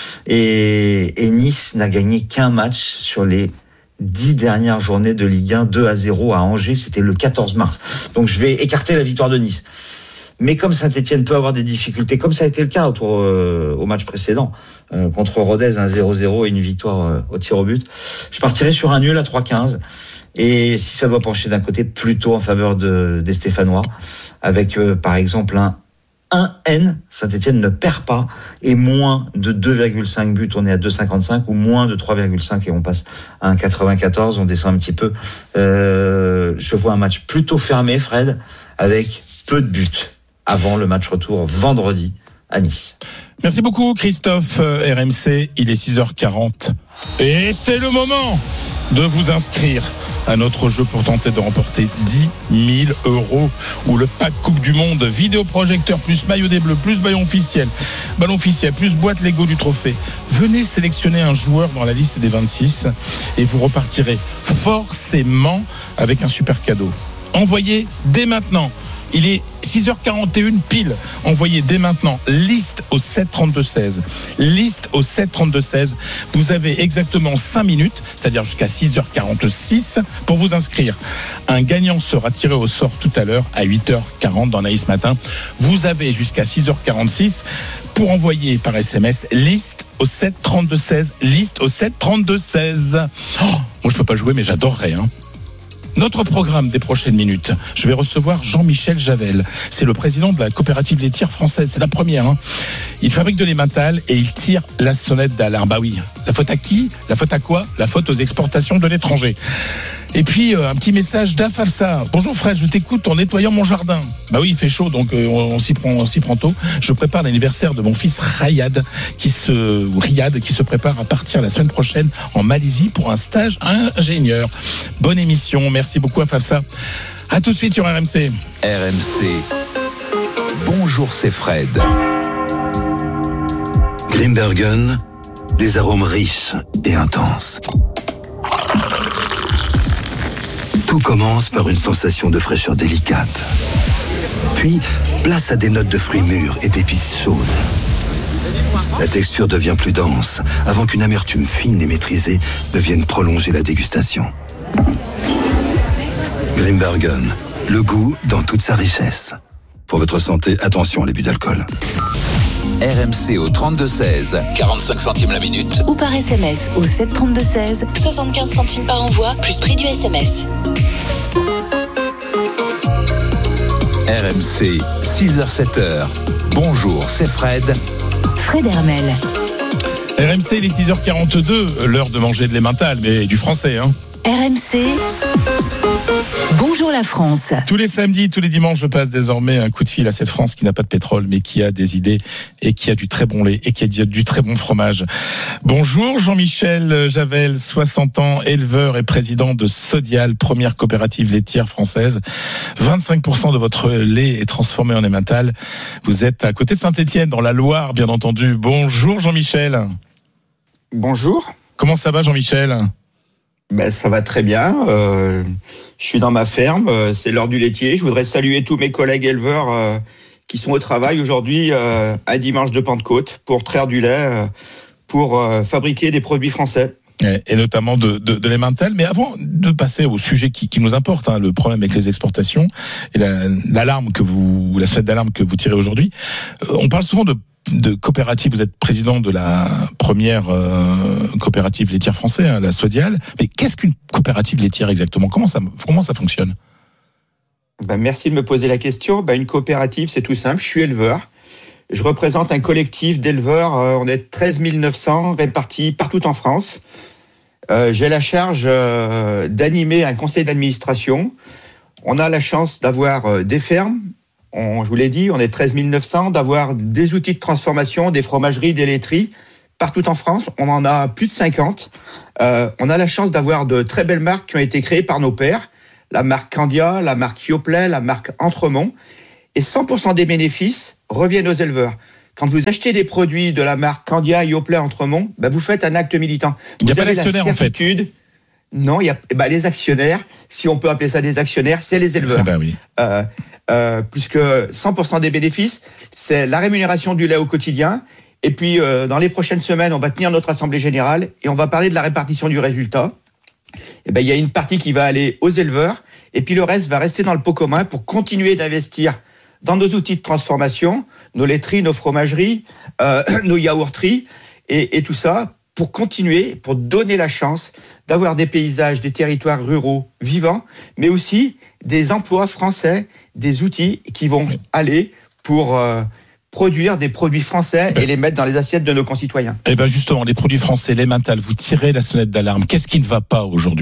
Et, et Nice n'a gagné qu'un match sur les dix dernières journées de Ligue un, deux à zéro à Angers, c'était le quatorze mars. Donc je vais écarter la victoire de Nice. Mais comme Saint-Étienne peut avoir des difficultés, comme ça a été le cas autour, euh, au match précédent, euh, contre Rodez, un zéro zéro et une victoire euh, au tir au but, je partirai sur un nul à trois quinze. Et si ça doit pencher d'un côté, plutôt en faveur de, des Stéphanois, avec euh, par exemple un un N, Saint-Étienne ne perd pas, et moins de deux virgule cinq buts, on est à deux virgule cinquante-cinq, ou moins de trois virgule cinq et on passe à un virgule quatre-vingt-quatorze, on descend un petit peu. Euh, je vois un match plutôt fermé, Fred, avec peu de buts avant le match retour vendredi à Nice. Merci beaucoup Christophe. R M C, il est six heures quarante. Et c'est le moment de vous inscrire à notre jeu pour tenter de remporter dix mille euros ou le pack Coupe du Monde, vidéoprojecteur plus maillot des Bleus, plus ballon officiel, ballon officiel, plus boîte Lego du trophée. Venez sélectionner un joueur dans la liste des vingt-six et vous repartirez forcément avec un super cadeau. Envoyez dès maintenant. Il est six heures quarante et une pile. Envoyez dès maintenant liste au sept trente-deux seize. Liste au sept trente-deux seize. Vous avez exactement cinq minutes, c'est-à-dire jusqu'à six heures quarante-six pour vous inscrire. Un gagnant sera tiré au sort tout à l'heure à huit heures quarante dans Naïs Matin. Vous avez jusqu'à six heures quarante-six pour envoyer par S M S liste au sept trente-deux seize. Liste au sept trente-deux seize. Oh, moi je peux pas jouer mais j'adorerais hein. Notre programme des prochaines minutes, je vais recevoir Jean-Michel Javel. C'est le président de la coopérative laitière française. C'est la première. Hein. Il fabrique de l'emmental et il tire la sonnette d'alarme. Bah oui. La faute à qui? La faute à quoi? La faute aux exportations de l'étranger. Et puis, euh, un petit message d'Afafsa. Bonjour Fred, je t'écoute en nettoyant mon jardin. Bah oui, il fait chaud, donc euh, on, on s'y prend, on s'y prend tôt. Je prépare l'anniversaire de mon fils Riyad, qui se, ou Riyad, qui se prépare à partir la semaine prochaine en Malaisie pour un stage ingénieur. Bonne émission. Merci beaucoup Afafsa. À tout de suite sur R M C. R M C. Bonjour, c'est Fred. Grimbergen, des arômes riches et intenses. Tout commence par une sensation de fraîcheur délicate. Puis, place à des notes de fruits mûrs et d'épices chaudes. La texture devient plus dense, avant qu'une amertume fine et maîtrisée ne vienne prolonger la dégustation. Grimbergen, le goût dans toute sa richesse. Pour votre santé, attention à l'abus d'alcool. R M C au trente-deux seize, quarante-cinq centimes la minute. Ou par S M S au sept trente-deux seize, soixante-quinze centimes par envoi, plus prix du S M S. R M C, six heures sept heures. Bonjour, c'est Fred. Fred Hermel. R M C, il est six heures quarante-deux, l'heure de manger de l'emmental, mais du français, hein. R M C. Bonjour la la France. Tous les samedis, tous les dimanches, je passe désormais un coup de fil à cette France qui n'a pas de pétrole, mais qui a des idées et qui a du très bon lait et qui a du très bon fromage. Bonjour Jean-Michel Javel, soixante ans, éleveur et président de Sodial, première coopérative laitière française. vingt-cinq pour cent de votre lait est transformé en emmental. Vous êtes à côté de Saint-Étienne, dans la Loire, bien entendu. Bonjour Jean-Michel. Bonjour. Comment ça va Jean-Michel ? Ben, ça va très bien. Euh, je suis dans ma ferme. Euh, c'est l'heure du laitier. Je voudrais saluer tous mes collègues éleveurs euh, qui sont au travail aujourd'hui, euh, un dimanche de Pentecôte, pour traire du lait, euh, pour euh, fabriquer des produits français. Et, et notamment de, de, de l'emmental. Mais avant de passer au sujet qui, qui nous importe, hein, le problème avec les exportations et la, l'alarme que vous, la sonnette d'alarme que vous tirez aujourd'hui, euh, on parle souvent de de coopérative. Vous êtes président de la première euh, coopérative laitière française, hein, la Sodial. Mais qu'est-ce qu'une coopérative laitière exactement ? Comment ça, comment ça fonctionne ? Ben, merci de me poser la question. Ben, une coopérative, c'est tout simple. Je suis éleveur. Je représente un collectif d'éleveurs. Euh, on est treize mille neuf cents répartis partout en France. Euh, j'ai la charge euh, d'animer un conseil d'administration. On a la chance d'avoir euh, des fermes. On, je vous l'ai dit, on est treize mille neuf cents, d'avoir des outils de transformation, des fromageries, des laiteries, partout en France. On en a plus de cinquante. Euh, on a la chance d'avoir de très belles marques qui ont été créées par nos pères. La marque Candia, la marque Yoplait, la marque Entremont. Et cent pour cent des bénéfices reviennent aux éleveurs. Quand vous achetez des produits de la marque Candia, Yoplait, Entremont, ben vous faites un acte militant. Il n'y a vous pas d'actionnaire, en fait. Non, il y a ben les actionnaires, si on peut appeler ça des actionnaires, c'est les éleveurs. Ben oui. Euh, euh, puisque cent pour cent des bénéfices, c'est la rémunération du lait au quotidien. Et puis, euh, dans les prochaines semaines, on va tenir notre assemblée générale et on va parler de la répartition du résultat. Et ben, il y a une partie qui va aller aux éleveurs et puis le reste va rester dans le pot commun pour continuer d'investir dans nos outils de transformation, nos laiteries, nos fromageries, euh, nos yaourteries et, et tout ça pour continuer, pour donner la chance d'avoir des paysages, des territoires ruraux vivants, mais aussi des emplois français, des outils qui vont aller pour euh, produire des produits français et les mettre dans les assiettes de nos concitoyens. Eh ben justement, les produits français, l'emmental, vous tirez la sonnette d'alarme. Qu'est-ce qui ne va pas aujourd'hui ?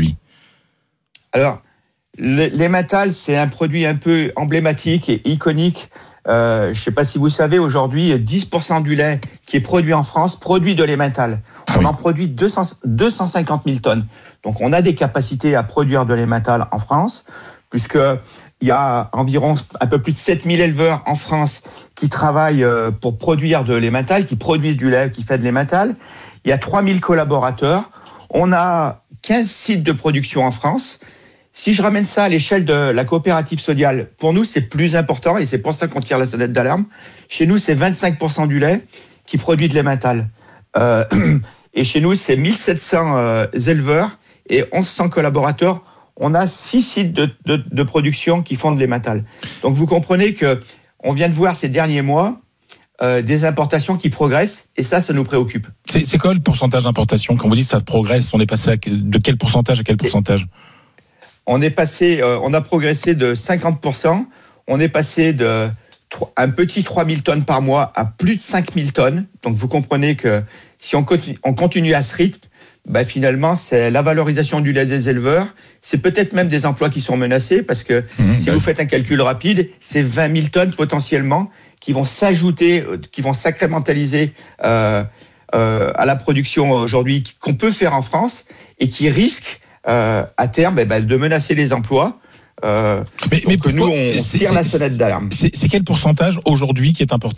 Alors, l'emmental, c'est un produit un peu emblématique et iconique. Euh, je ne sais pas si vous savez, aujourd'hui, dix pour cent du lait qui est produit en France produit de l'emmental. Ah on oui. en produit deux cents, deux cent cinquante mille tonnes. Donc, on a des capacités à produire de l'emmental en France, puisque il y a environ un peu plus de sept mille éleveurs en France qui travaillent pour produire de l'emmental, qui produisent du lait, qui fait de l'emmental. Il y a trois mille collaborateurs. On a quinze sites de production en France. Si je ramène ça à l'échelle de la coopérative Sodial, pour nous, c'est plus important et c'est pour ça qu'on tire la sonnette d'alarme. Chez nous, c'est vingt-cinq pour cent du lait qui produit de l'emmental. Euh, et chez nous, c'est mille sept cents euh, éleveurs et onze cents collaborateurs. On a six sites de, de, de production qui font de l'emmental. Donc, vous comprenez que on vient de voir ces derniers mois euh, des importations qui progressent et ça, ça nous préoccupe. C'est, c'est quoi le pourcentage d'importation ? Quand vous dites que ça progresse, on est passé à, de quel pourcentage à quel pourcentage ? On est passé, euh, on a progressé de cinquante pour cent. On est passé de un petit trois mille tonnes par mois à plus de cinq mille tonnes. Donc, vous comprenez que si on continue, on continue à ce rythme, bah, finalement, c'est la valorisation du lait des éleveurs. C'est peut-être même des emplois qui sont menacés parce que mmh, si bah vous faites un calcul rapide, c'est vingt mille tonnes potentiellement qui vont s'ajouter, qui vont sacramentaliser euh, euh, à la production aujourd'hui qu'on peut faire en France et qui risquent Euh, à terme, eh ben, de menacer les emplois. Euh, mais, mais pourquoi, nous, on c'est, tire c'est, la sonnette d'alarme. C'est, c'est quel pourcentage aujourd'hui qui est importé ?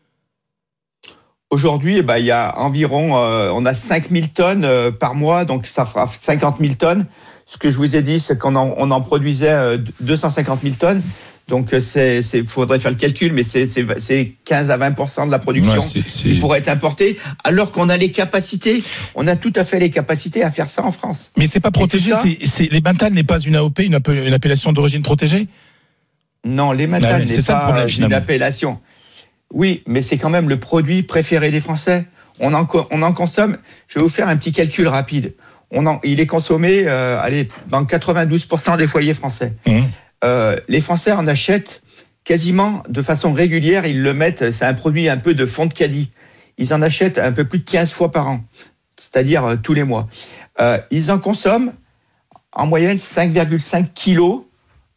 Aujourd'hui, eh ben, il y a environ, euh, on a cinq mille tonnes euh, par mois, donc ça fera cinquante mille tonnes. Ce que je vous ai dit, c'est qu'on en, on en produisait euh, deux cent cinquante mille tonnes. Donc, c'est, c'est, faudrait faire le calcul, mais c'est, c'est, c'est quinze à vingt pour cent de la production ouais, c'est, c'est... qui pourrait être importée, alors qu'on a les capacités, on a tout à fait les capacités à faire ça en France. Mais c'est pas protégé, ça, c'est, c'est, l'emmental n'est pas une A O P, une, une appellation d'origine protégée ? Non, l'emmental n'est pas problème, une appellation. Oui, mais c'est quand même le produit préféré des Français. On en, on en consomme, je vais vous faire un petit calcul rapide. On en, il est consommé, euh, allez, dans quatre-vingt-douze pour cent des foyers français. Mmh. Euh, les Français en achètent quasiment de façon régulière. Ils le mettent, c'est un produit un peu de fond de caddie. Ils en achètent un peu plus de quinze fois par an, c'est-à-dire euh, tous les mois. Euh, ils en consomment en moyenne cinq virgule cinq kilos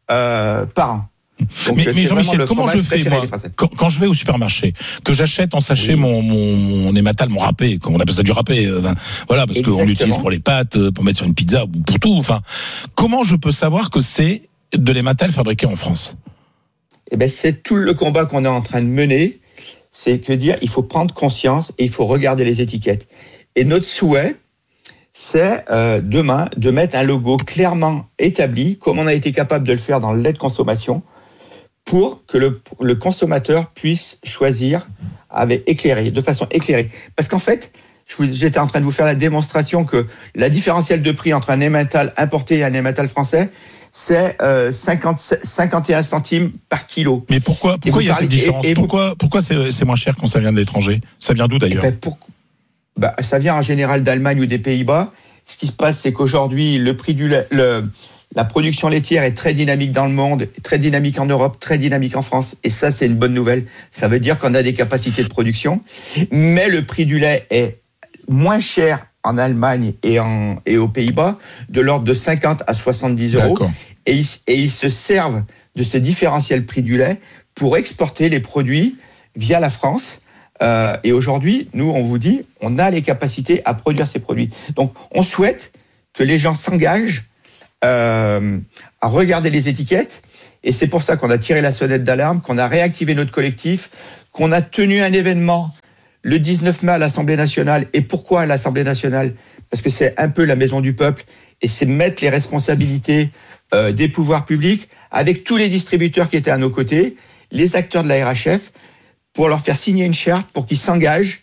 euh, par an. Donc, mais, mais Jean-Michel, comment je fais moi quand, quand je vais au supermarché, que j'achète en sachet oui. mon, mon, mon émental, mon râpé, on appelle ça du râpé, euh, voilà, parce qu'on l'utilise pour les pâtes, pour mettre sur une pizza, pour tout. Enfin, comment je peux savoir que c'est de l'émental fabriqué en France? Eh ben, c'est tout le combat qu'on est en train de mener. C'est que dire, il faut prendre conscience et il faut regarder les étiquettes. Et notre souhait, c'est euh, demain de mettre un logo clairement établi, comme on a été capable de le faire dans le lait de consommation, pour que le, le consommateur puisse choisir avec éclairé, de façon éclairée. Parce qu'en fait, je vous, j'étais en train de vous faire la démonstration que la différentielle de prix entre un emmental importé et un emmental français, c'est euh, cinquante, cinquante et un centimes par kilo. Mais pourquoi, pourquoi il y a parlez, cette différence et, et pourquoi, vous, pourquoi c'est, c'est moins cher quand ça vient de l'étranger? Ça vient d'où d'ailleurs? ben pour, bah, Ça vient en général d'Allemagne ou des Pays-Bas. Ce qui se passe, c'est qu'aujourd'hui, le prix du lait, le, la production laitière est très dynamique dans le monde, très dynamique en Europe, très dynamique en France. Et ça, c'est une bonne nouvelle. Ça veut dire qu'on a des capacités de production. Mais le prix du lait est moins cher en Allemagne et, en, et aux Pays-Bas, de l'ordre de cinquante à soixante-dix euros. Et ils, et ils se servent de ce différentiel prix du lait pour exporter les produits via la France. Euh, et aujourd'hui, nous, on vous dit, on a les capacités à produire ces produits. Donc, on souhaite que les gens s'engagent euh, à regarder les étiquettes. Et c'est pour ça qu'on a tiré la sonnette d'alarme, qu'on a réactivé notre collectif, qu'on a tenu un événement le dix-neuf mai à l'Assemblée nationale. Et pourquoi à l'Assemblée nationale? Parce que c'est un peu la maison du peuple. Et c'est mettre les responsabilités euh, des pouvoirs publics avec tous les distributeurs qui étaient à nos côtés, les acteurs de la R H F, pour leur faire signer une charte pour qu'ils s'engagent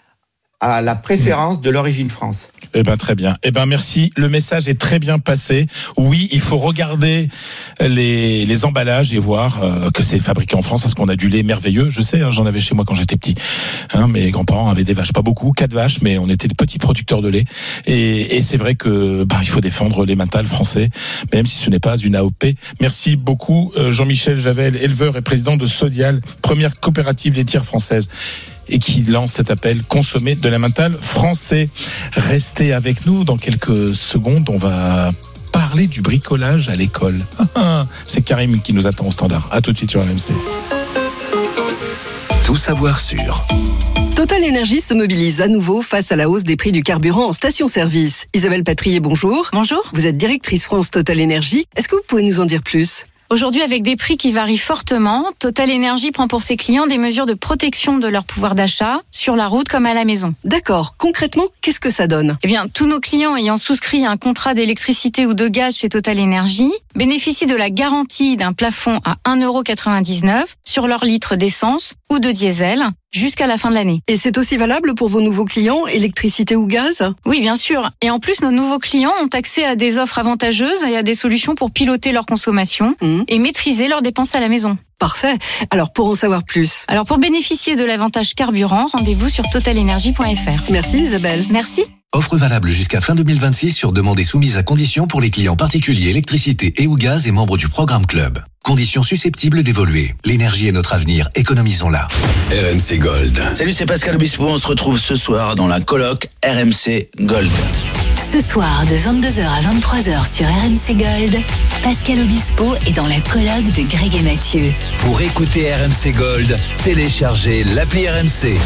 à la préférence de l'origine France. Eh ben très bien. Eh ben merci. Le message est très bien passé. Oui, il faut regarder les, les emballages et voir euh, que c'est fabriqué en France, parce qu'on a du lait merveilleux. Je sais, hein, j'en avais chez moi quand j'étais petit. Hein, mes grands-parents avaient des vaches, pas beaucoup, quatre vaches, mais on était des petits producteurs de lait. Et, et c'est vrai que bah il faut défendre l'emmental français, même si ce n'est pas une A O P. Merci beaucoup, euh, Jean-Michel Javel, éleveur et président de Sodial, première coopérative laitière française, et qui lance cet appel, consommer de l'emmental français. Restez avec nous dans quelques secondes, on va parler du bricolage à l'école. C'est Karim qui nous attend au standard. À tout de suite sur R M C. Tout savoir sur Total Énergie se mobilise à nouveau face à la hausse des prix du carburant en station-service. Isabelle Patrier, bonjour. Bonjour. Vous êtes directrice France Total Énergie. Est-ce que vous pouvez nous en dire plus ? Aujourd'hui, avec des prix qui varient fortement, Total Énergie prend pour ses clients des mesures de protection de leur pouvoir d'achat, sur la route comme à la maison. D'accord. Concrètement, qu'est-ce que ça donne ? Eh bien, tous nos clients ayant souscrit un contrat d'électricité ou de gaz chez Total Énergie bénéficient de la garantie d'un plafond à un euro quatre-vingt-dix-neuf sur leur litre d'essence ou de diesel jusqu'à la fin de l'année. Et c'est aussi valable pour vos nouveaux clients, électricité ou gaz ? Oui, bien sûr. Et en plus, nos nouveaux clients ont accès à des offres avantageuses et à des solutions pour piloter leur consommation mmh. et maîtriser leurs dépenses à la maison. Parfait. Alors, pour en savoir plus. Alors, pour bénéficier de l'avantage carburant, rendez-vous sur total énergie point f r. Merci Isabelle. Merci. Offre valable jusqu'à fin deux mille vingt-six sur demande et soumise à conditions pour les clients particuliers électricité et ou gaz et membres du programme Club. Conditions susceptibles d'évoluer. L'énergie est notre avenir, économisons-la. R M C Gold. Salut, c'est Pascal Obispo, on se retrouve ce soir dans la coloc R M C Gold. Ce soir, de vingt-deux heures à vingt-trois heures sur R M C Gold, Pascal Obispo est dans la coloc de Greg et Mathieu. Pour écouter R M C Gold, téléchargez l'appli R M C.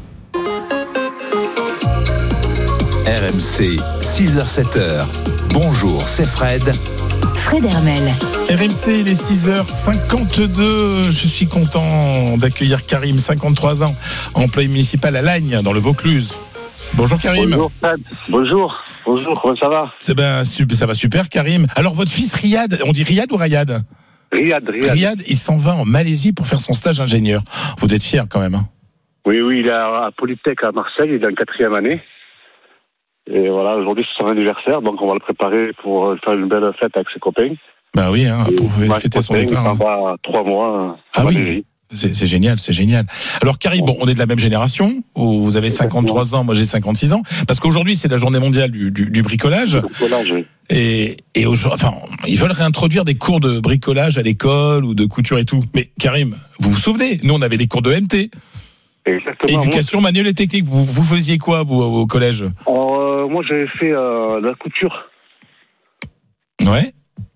R M C, six heures sept heures. Bonjour, c'est Fred. Fred Hermel. R M C, il est six heures cinquante-deux. Je suis content d'accueillir Karim, cinquante-trois ans, employé municipal à Lagnes, dans le Vaucluse. Bonjour Karim. Bonjour Fred. Bonjour. Bonjour, comment ça va ? C'est ben, ça va super Karim. Alors votre fils Riyad, on dit Riyad ou Rayad ? Riyad, Riyad. Riyad, il s'en va en Malaisie pour faire son stage d'ingénieur. Vous êtes fier quand même, hein ? Oui, oui, il est à Polytech à Marseille, il est en quatrième année. Et voilà, aujourd'hui c'est son anniversaire, donc on va le préparer pour faire une belle fête avec ses copains. Bah oui, hein, pour fêter son départ. Il s'en va trois mois. Ah oui, c'est, c'est génial, c'est génial. Alors Karim, bon, on est de la même génération, vous avez cinquante-trois ans, moi j'ai cinquante-six ans, parce qu'aujourd'hui c'est la journée mondiale du, du, du bricolage. bricolage oui. Et, et enfin, ils veulent réintroduire des cours de bricolage à l'école ou de couture et tout. Mais Karim, vous vous souvenez, nous on avait des cours de M T. Exactement. Éducation moi, manuelle et technique. Vous, vous faisiez quoi, vous, au collège ? Alors, euh, moi, j'avais fait euh, de la couture. Ouais.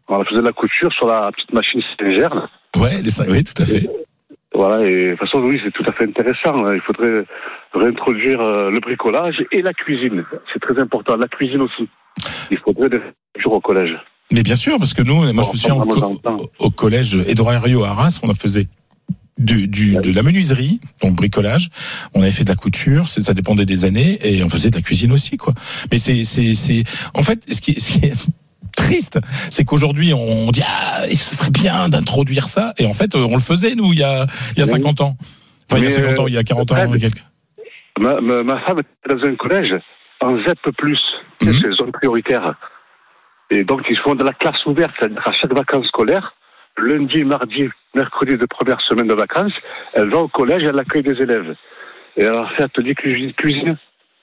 On faisait de la couture sur la petite machine cylindrière. Ouais, les cinq, oui, tout à fait. Voilà, et de toute façon, oui, c'est tout à fait intéressant. Il faudrait réintroduire le bricolage et la cuisine. C'est très important. La cuisine aussi. Il faudrait des cultures au collège. Mais bien sûr, parce que nous, moi, je me souviens au, co- au collège Édouard Herriot à Arras, on en faisait du, du, de la menuiserie, donc bricolage. On avait fait de la couture, ça dépendait des années, et on faisait de la cuisine aussi, quoi. Mais c'est, c'est, c'est, en fait, ce qui, ce qui est triste, c'est qu'aujourd'hui, on dit, ah, ce serait bien d'introduire ça, et en fait, on le faisait, nous, il y a, il y a cinquante ans. Enfin, mais il y a cinquante ans, il y a quarante ans, et quelques. Ma, ma, ma femme était dans un collège en Z E P plus, mmh. c'est zone prioritaire. Et donc, ils font de la classe ouverte, c'est-à-dire à chaque vacances scolaires, lundi, mardi, mercredi de première semaine de vacances, elle va au collège, elle accueille des élèves. Et elle a fait atelier cuisine.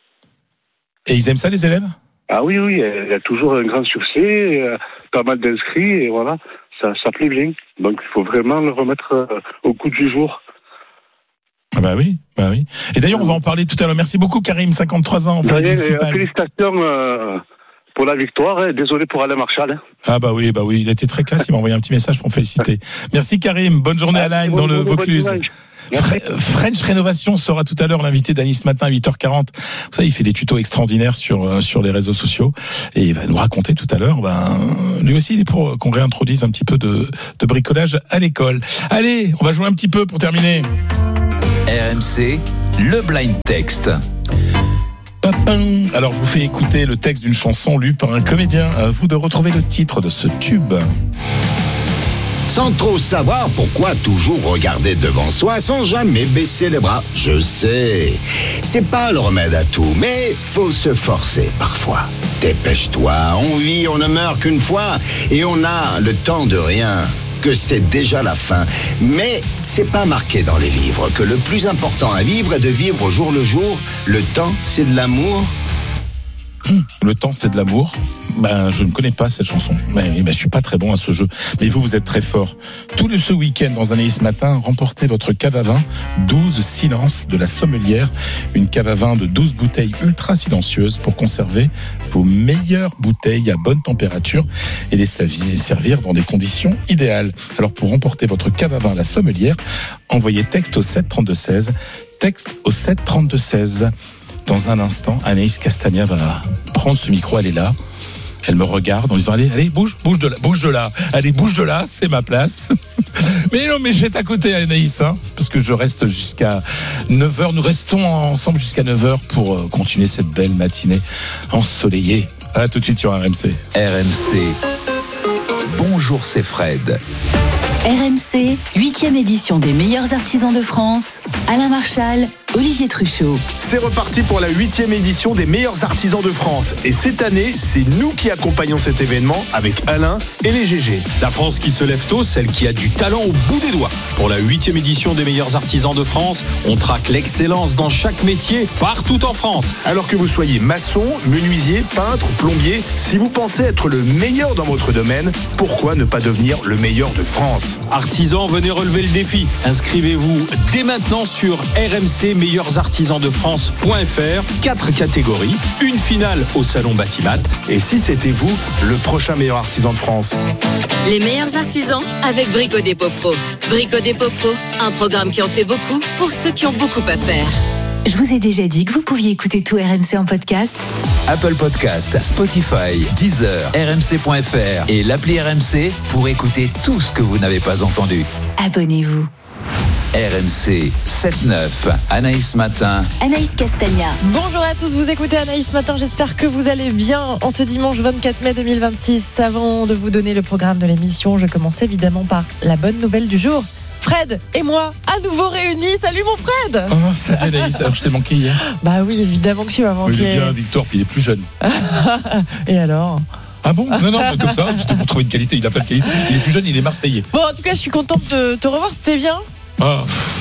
Et ils aiment ça, les élèves ? Ah oui, oui, il y a toujours un grand succès, pas mal d'inscrits, et voilà, ça, ça plaît bien. Donc, il faut vraiment le remettre au goût du jour. Ah bah oui, bah oui. Et d'ailleurs, on va en parler tout à l'heure. Merci beaucoup, Karim, cinquante-trois ans. Félicitations euh, pour la victoire. Hein. Désolé pour Alain Marchal. Hein. Ah bah oui, bah oui, il était très classe. Il m'a envoyé un petit message pour me féliciter. Merci, Karim. Bonne journée à Alain dans le Vaucluse. French Rénovation sera tout à l'heure l'invité d'Annie ce matin à huit heures quarante. Ça, il fait des tutos extraordinaires sur sur les réseaux sociaux et il va nous raconter tout à l'heure. Ben, lui aussi, il est pour qu'on réintroduise un petit peu de, de bricolage à l'école. Allez, on va jouer un petit peu pour terminer. R M C, le blind text. Alors, je vous fais écouter le texte d'une chanson lue par un comédien. À vous de retrouver le titre de ce tube. Sans trop savoir pourquoi toujours regarder devant soi sans jamais baisser les bras. Je sais, c'est pas le remède à tout, mais faut se forcer parfois. Dépêche-toi, on vit, on ne meurt qu'une fois et on a le temps de rien. Que c'est déjà la fin. Mais c'est pas marqué dans les livres que le plus important à vivre est de vivre au jour le jour. Le temps, c'est de l'amour. Le temps, c'est de l'amour. Ben, je ne connais pas cette chanson. Mais ben, je suis pas très bon à ce jeu. Mais vous, vous êtes très fort. Tout le ce week-end, dans Anaïs Matin, remportez votre cave à vin douze Silence de la Sommelière. Une cave à vin de douze bouteilles ultra silencieuses pour conserver vos meilleures bouteilles à bonne température et les servir dans des conditions idéales. Alors, pour remporter votre cave à vin La Sommelière, envoyez texte au sept trente-deux seize. Texte au sept trente-deux seize. Dans un instant, Anaïs Castagna va prendre ce micro, elle est là. Elle me regarde en disant, allez, allez, bouge, bouge de là, bouge de là. Allez, bouge de là, c'est ma place. Mais non, mais je vais être à côté, Anaïs, hein, parce que je reste jusqu'à neuf heures. Nous restons ensemble jusqu'à neuf heures pour continuer cette belle matinée ensoleillée. À tout de suite sur R M C. R M C. Bonjour, c'est Fred. R M C, huitième édition des meilleurs artisans de France. Alain Marchal, Olivier Truchot. C'est reparti pour la huitième édition des meilleurs artisans de France. Et cette année, c'est nous qui accompagnons cet événement avec Alain et les G G. La France qui se lève tôt, celle qui a du talent au bout des doigts. Pour la huitième édition des meilleurs artisans de France, on traque l'excellence dans chaque métier, partout en France. Alors que vous soyez maçon, menuisier, peintre, plombier, si vous pensez être le meilleur dans votre domaine, pourquoi ne pas devenir le meilleur de France ? Artisans, venez relever le défi. Inscrivez-vous dès maintenant sur r m c meilleurs artisans de france point f r. Quatre catégories, une finale au salon Batimat. Et si c'était vous, le prochain meilleur artisan de France? Les meilleurs artisans avec Brico Dépôt Pro. Brico Dépôt Pro, un programme qui en fait beaucoup pour ceux qui ont beaucoup à faire. Je vous ai déjà dit que vous pouviez écouter tout R M C en podcast. Apple Podcast, Spotify, Deezer, r m c point f r et l'appli R M C pour écouter tout ce que vous n'avez pas entendu. Abonnez-vous. R M C sept neuf, Anaïs Matin. Anaïs Castagna. Bonjour à tous, vous écoutez Anaïs Matin, j'espère que vous allez bien en ce dimanche vingt-quatre mai deux mille vingt-six. Avant de vous donner le programme de l'émission, je commence évidemment par la bonne nouvelle du jour. Fred et moi, à nouveau réunis. Salut mon Fred. Oh, salut Anaïs, alors je t'ai manqué hier. Bah oui, évidemment que tu m'as manqué. Oui, j'ai bien Victor, puis il est plus jeune. Et alors ? Ah bon ? Non, non, comme ça, c'était pour trouver une qualité. Il a pas de qualité. Il est plus jeune, il est marseillais. Bon, en tout cas, je suis contente de te revoir, c'était bien. Ah,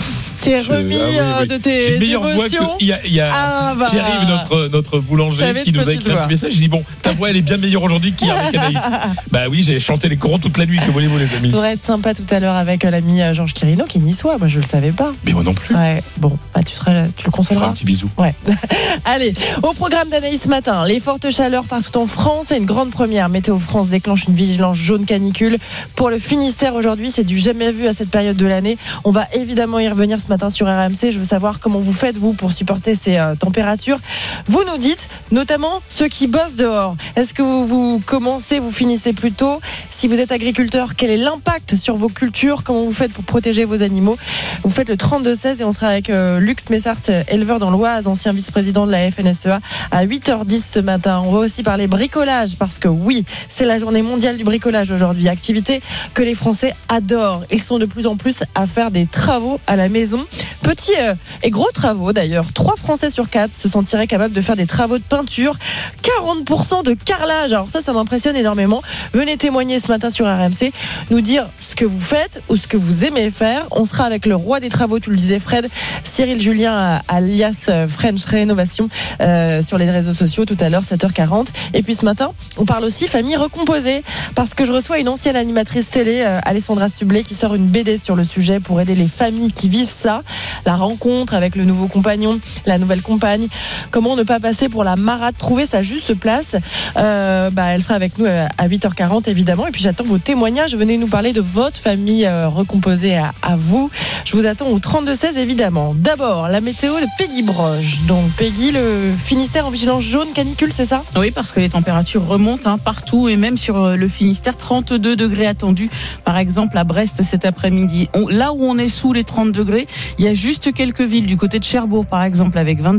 T'es Je- remis ah oui, euh, oui. de tes J'ai une meilleure voix émotions. que. Il y a, il y a Ah, bah. Pierre-Yves, notre, notre boulanger, J'avais qui une nous a petite écrit un voix. petit message. Je dis bon, ta voix, elle est bien meilleure aujourd'hui qu'hier avec Anaïs. Bah oui, j'ai chanté les corons toute la nuit. Que voulez-vous, les amis? Faudrait être sympa tout à l'heure avec euh, l'ami euh, Georges Quirino qui est niçois. Moi, je le savais pas. Mais moi non plus. Ouais, bon, bah, tu, seras, tu le consoleras. Un petit bisou. Ouais. Allez, au programme d'Anaïs ce matin, les fortes chaleurs partout en France et une grande première. Météo France déclenche une vigilance jaune canicule. Pour le Finistère aujourd'hui, c'est du jamais vu à cette période de l'année. On va évidemment y revenir ce matin sur R M C. Je veux savoir comment vous faites, vous, pour supporter ces euh, températures. Vous nous dites, notamment ceux qui bossent dehors. Est-ce que vous, vous commencez, vous finissez plus tôt? Si vous êtes agriculteur, quel est l'impact sur vos cultures? Comment vous faites pour protéger vos animaux? Vous faites le trente-deux seize et on sera avec euh, Lux Messart, éleveur dans l'Oise, ancien vice-président de la F N S E A, à huit heures dix ce matin. On va aussi parler bricolage parce que oui, c'est la journée mondiale du bricolage aujourd'hui. Activité que les Français adorent. Ils sont de plus en plus à faire des travaux à la maison. Petits euh, et gros travaux d'ailleurs. trois Français sur quatre se sentiraient capables de faire des travaux de peinture. quarante pour cent de carrelage. Alors ça, ça m'impressionne énormément. Venez témoigner ce matin sur R M C, nous dire ce que vous faites ou ce que vous aimez faire. On sera avec le roi des travaux, tu le disais Fred, Cyril Julien alias French Rénovation euh, sur les réseaux sociaux tout à l'heure, sept heures quarante. Et puis ce matin, on parle aussi famille recomposée parce que je reçois une ancienne animatrice télé, euh, Alessandra Sublet, qui sort une B D sur le sujet pour aider les familles qui vivent ça. La rencontre avec le nouveau compagnon, la nouvelle compagne. Comment ne pas passer pour la marade, trouver sa juste place. Euh, bah, elle sera avec nous à huit heures quarante évidemment. Et puis j'attends vos témoignages. Venez nous parler de votre famille euh, recomposée à, à vous. Je vous attends au trente-deux seize évidemment. D'abord, la météo de Peggy Broche. Donc Peggy, le Finistère en vigilance jaune canicule, c'est ça? Oui, parce que les températures remontent hein, partout et même sur le Finistère, trente-deux degrés attendus. Par exemple, à Brest cet après-midi. On, là où on est sous les trente degrés, il y a juste quelques villes du côté de Cherbourg, par exemple, avec vingt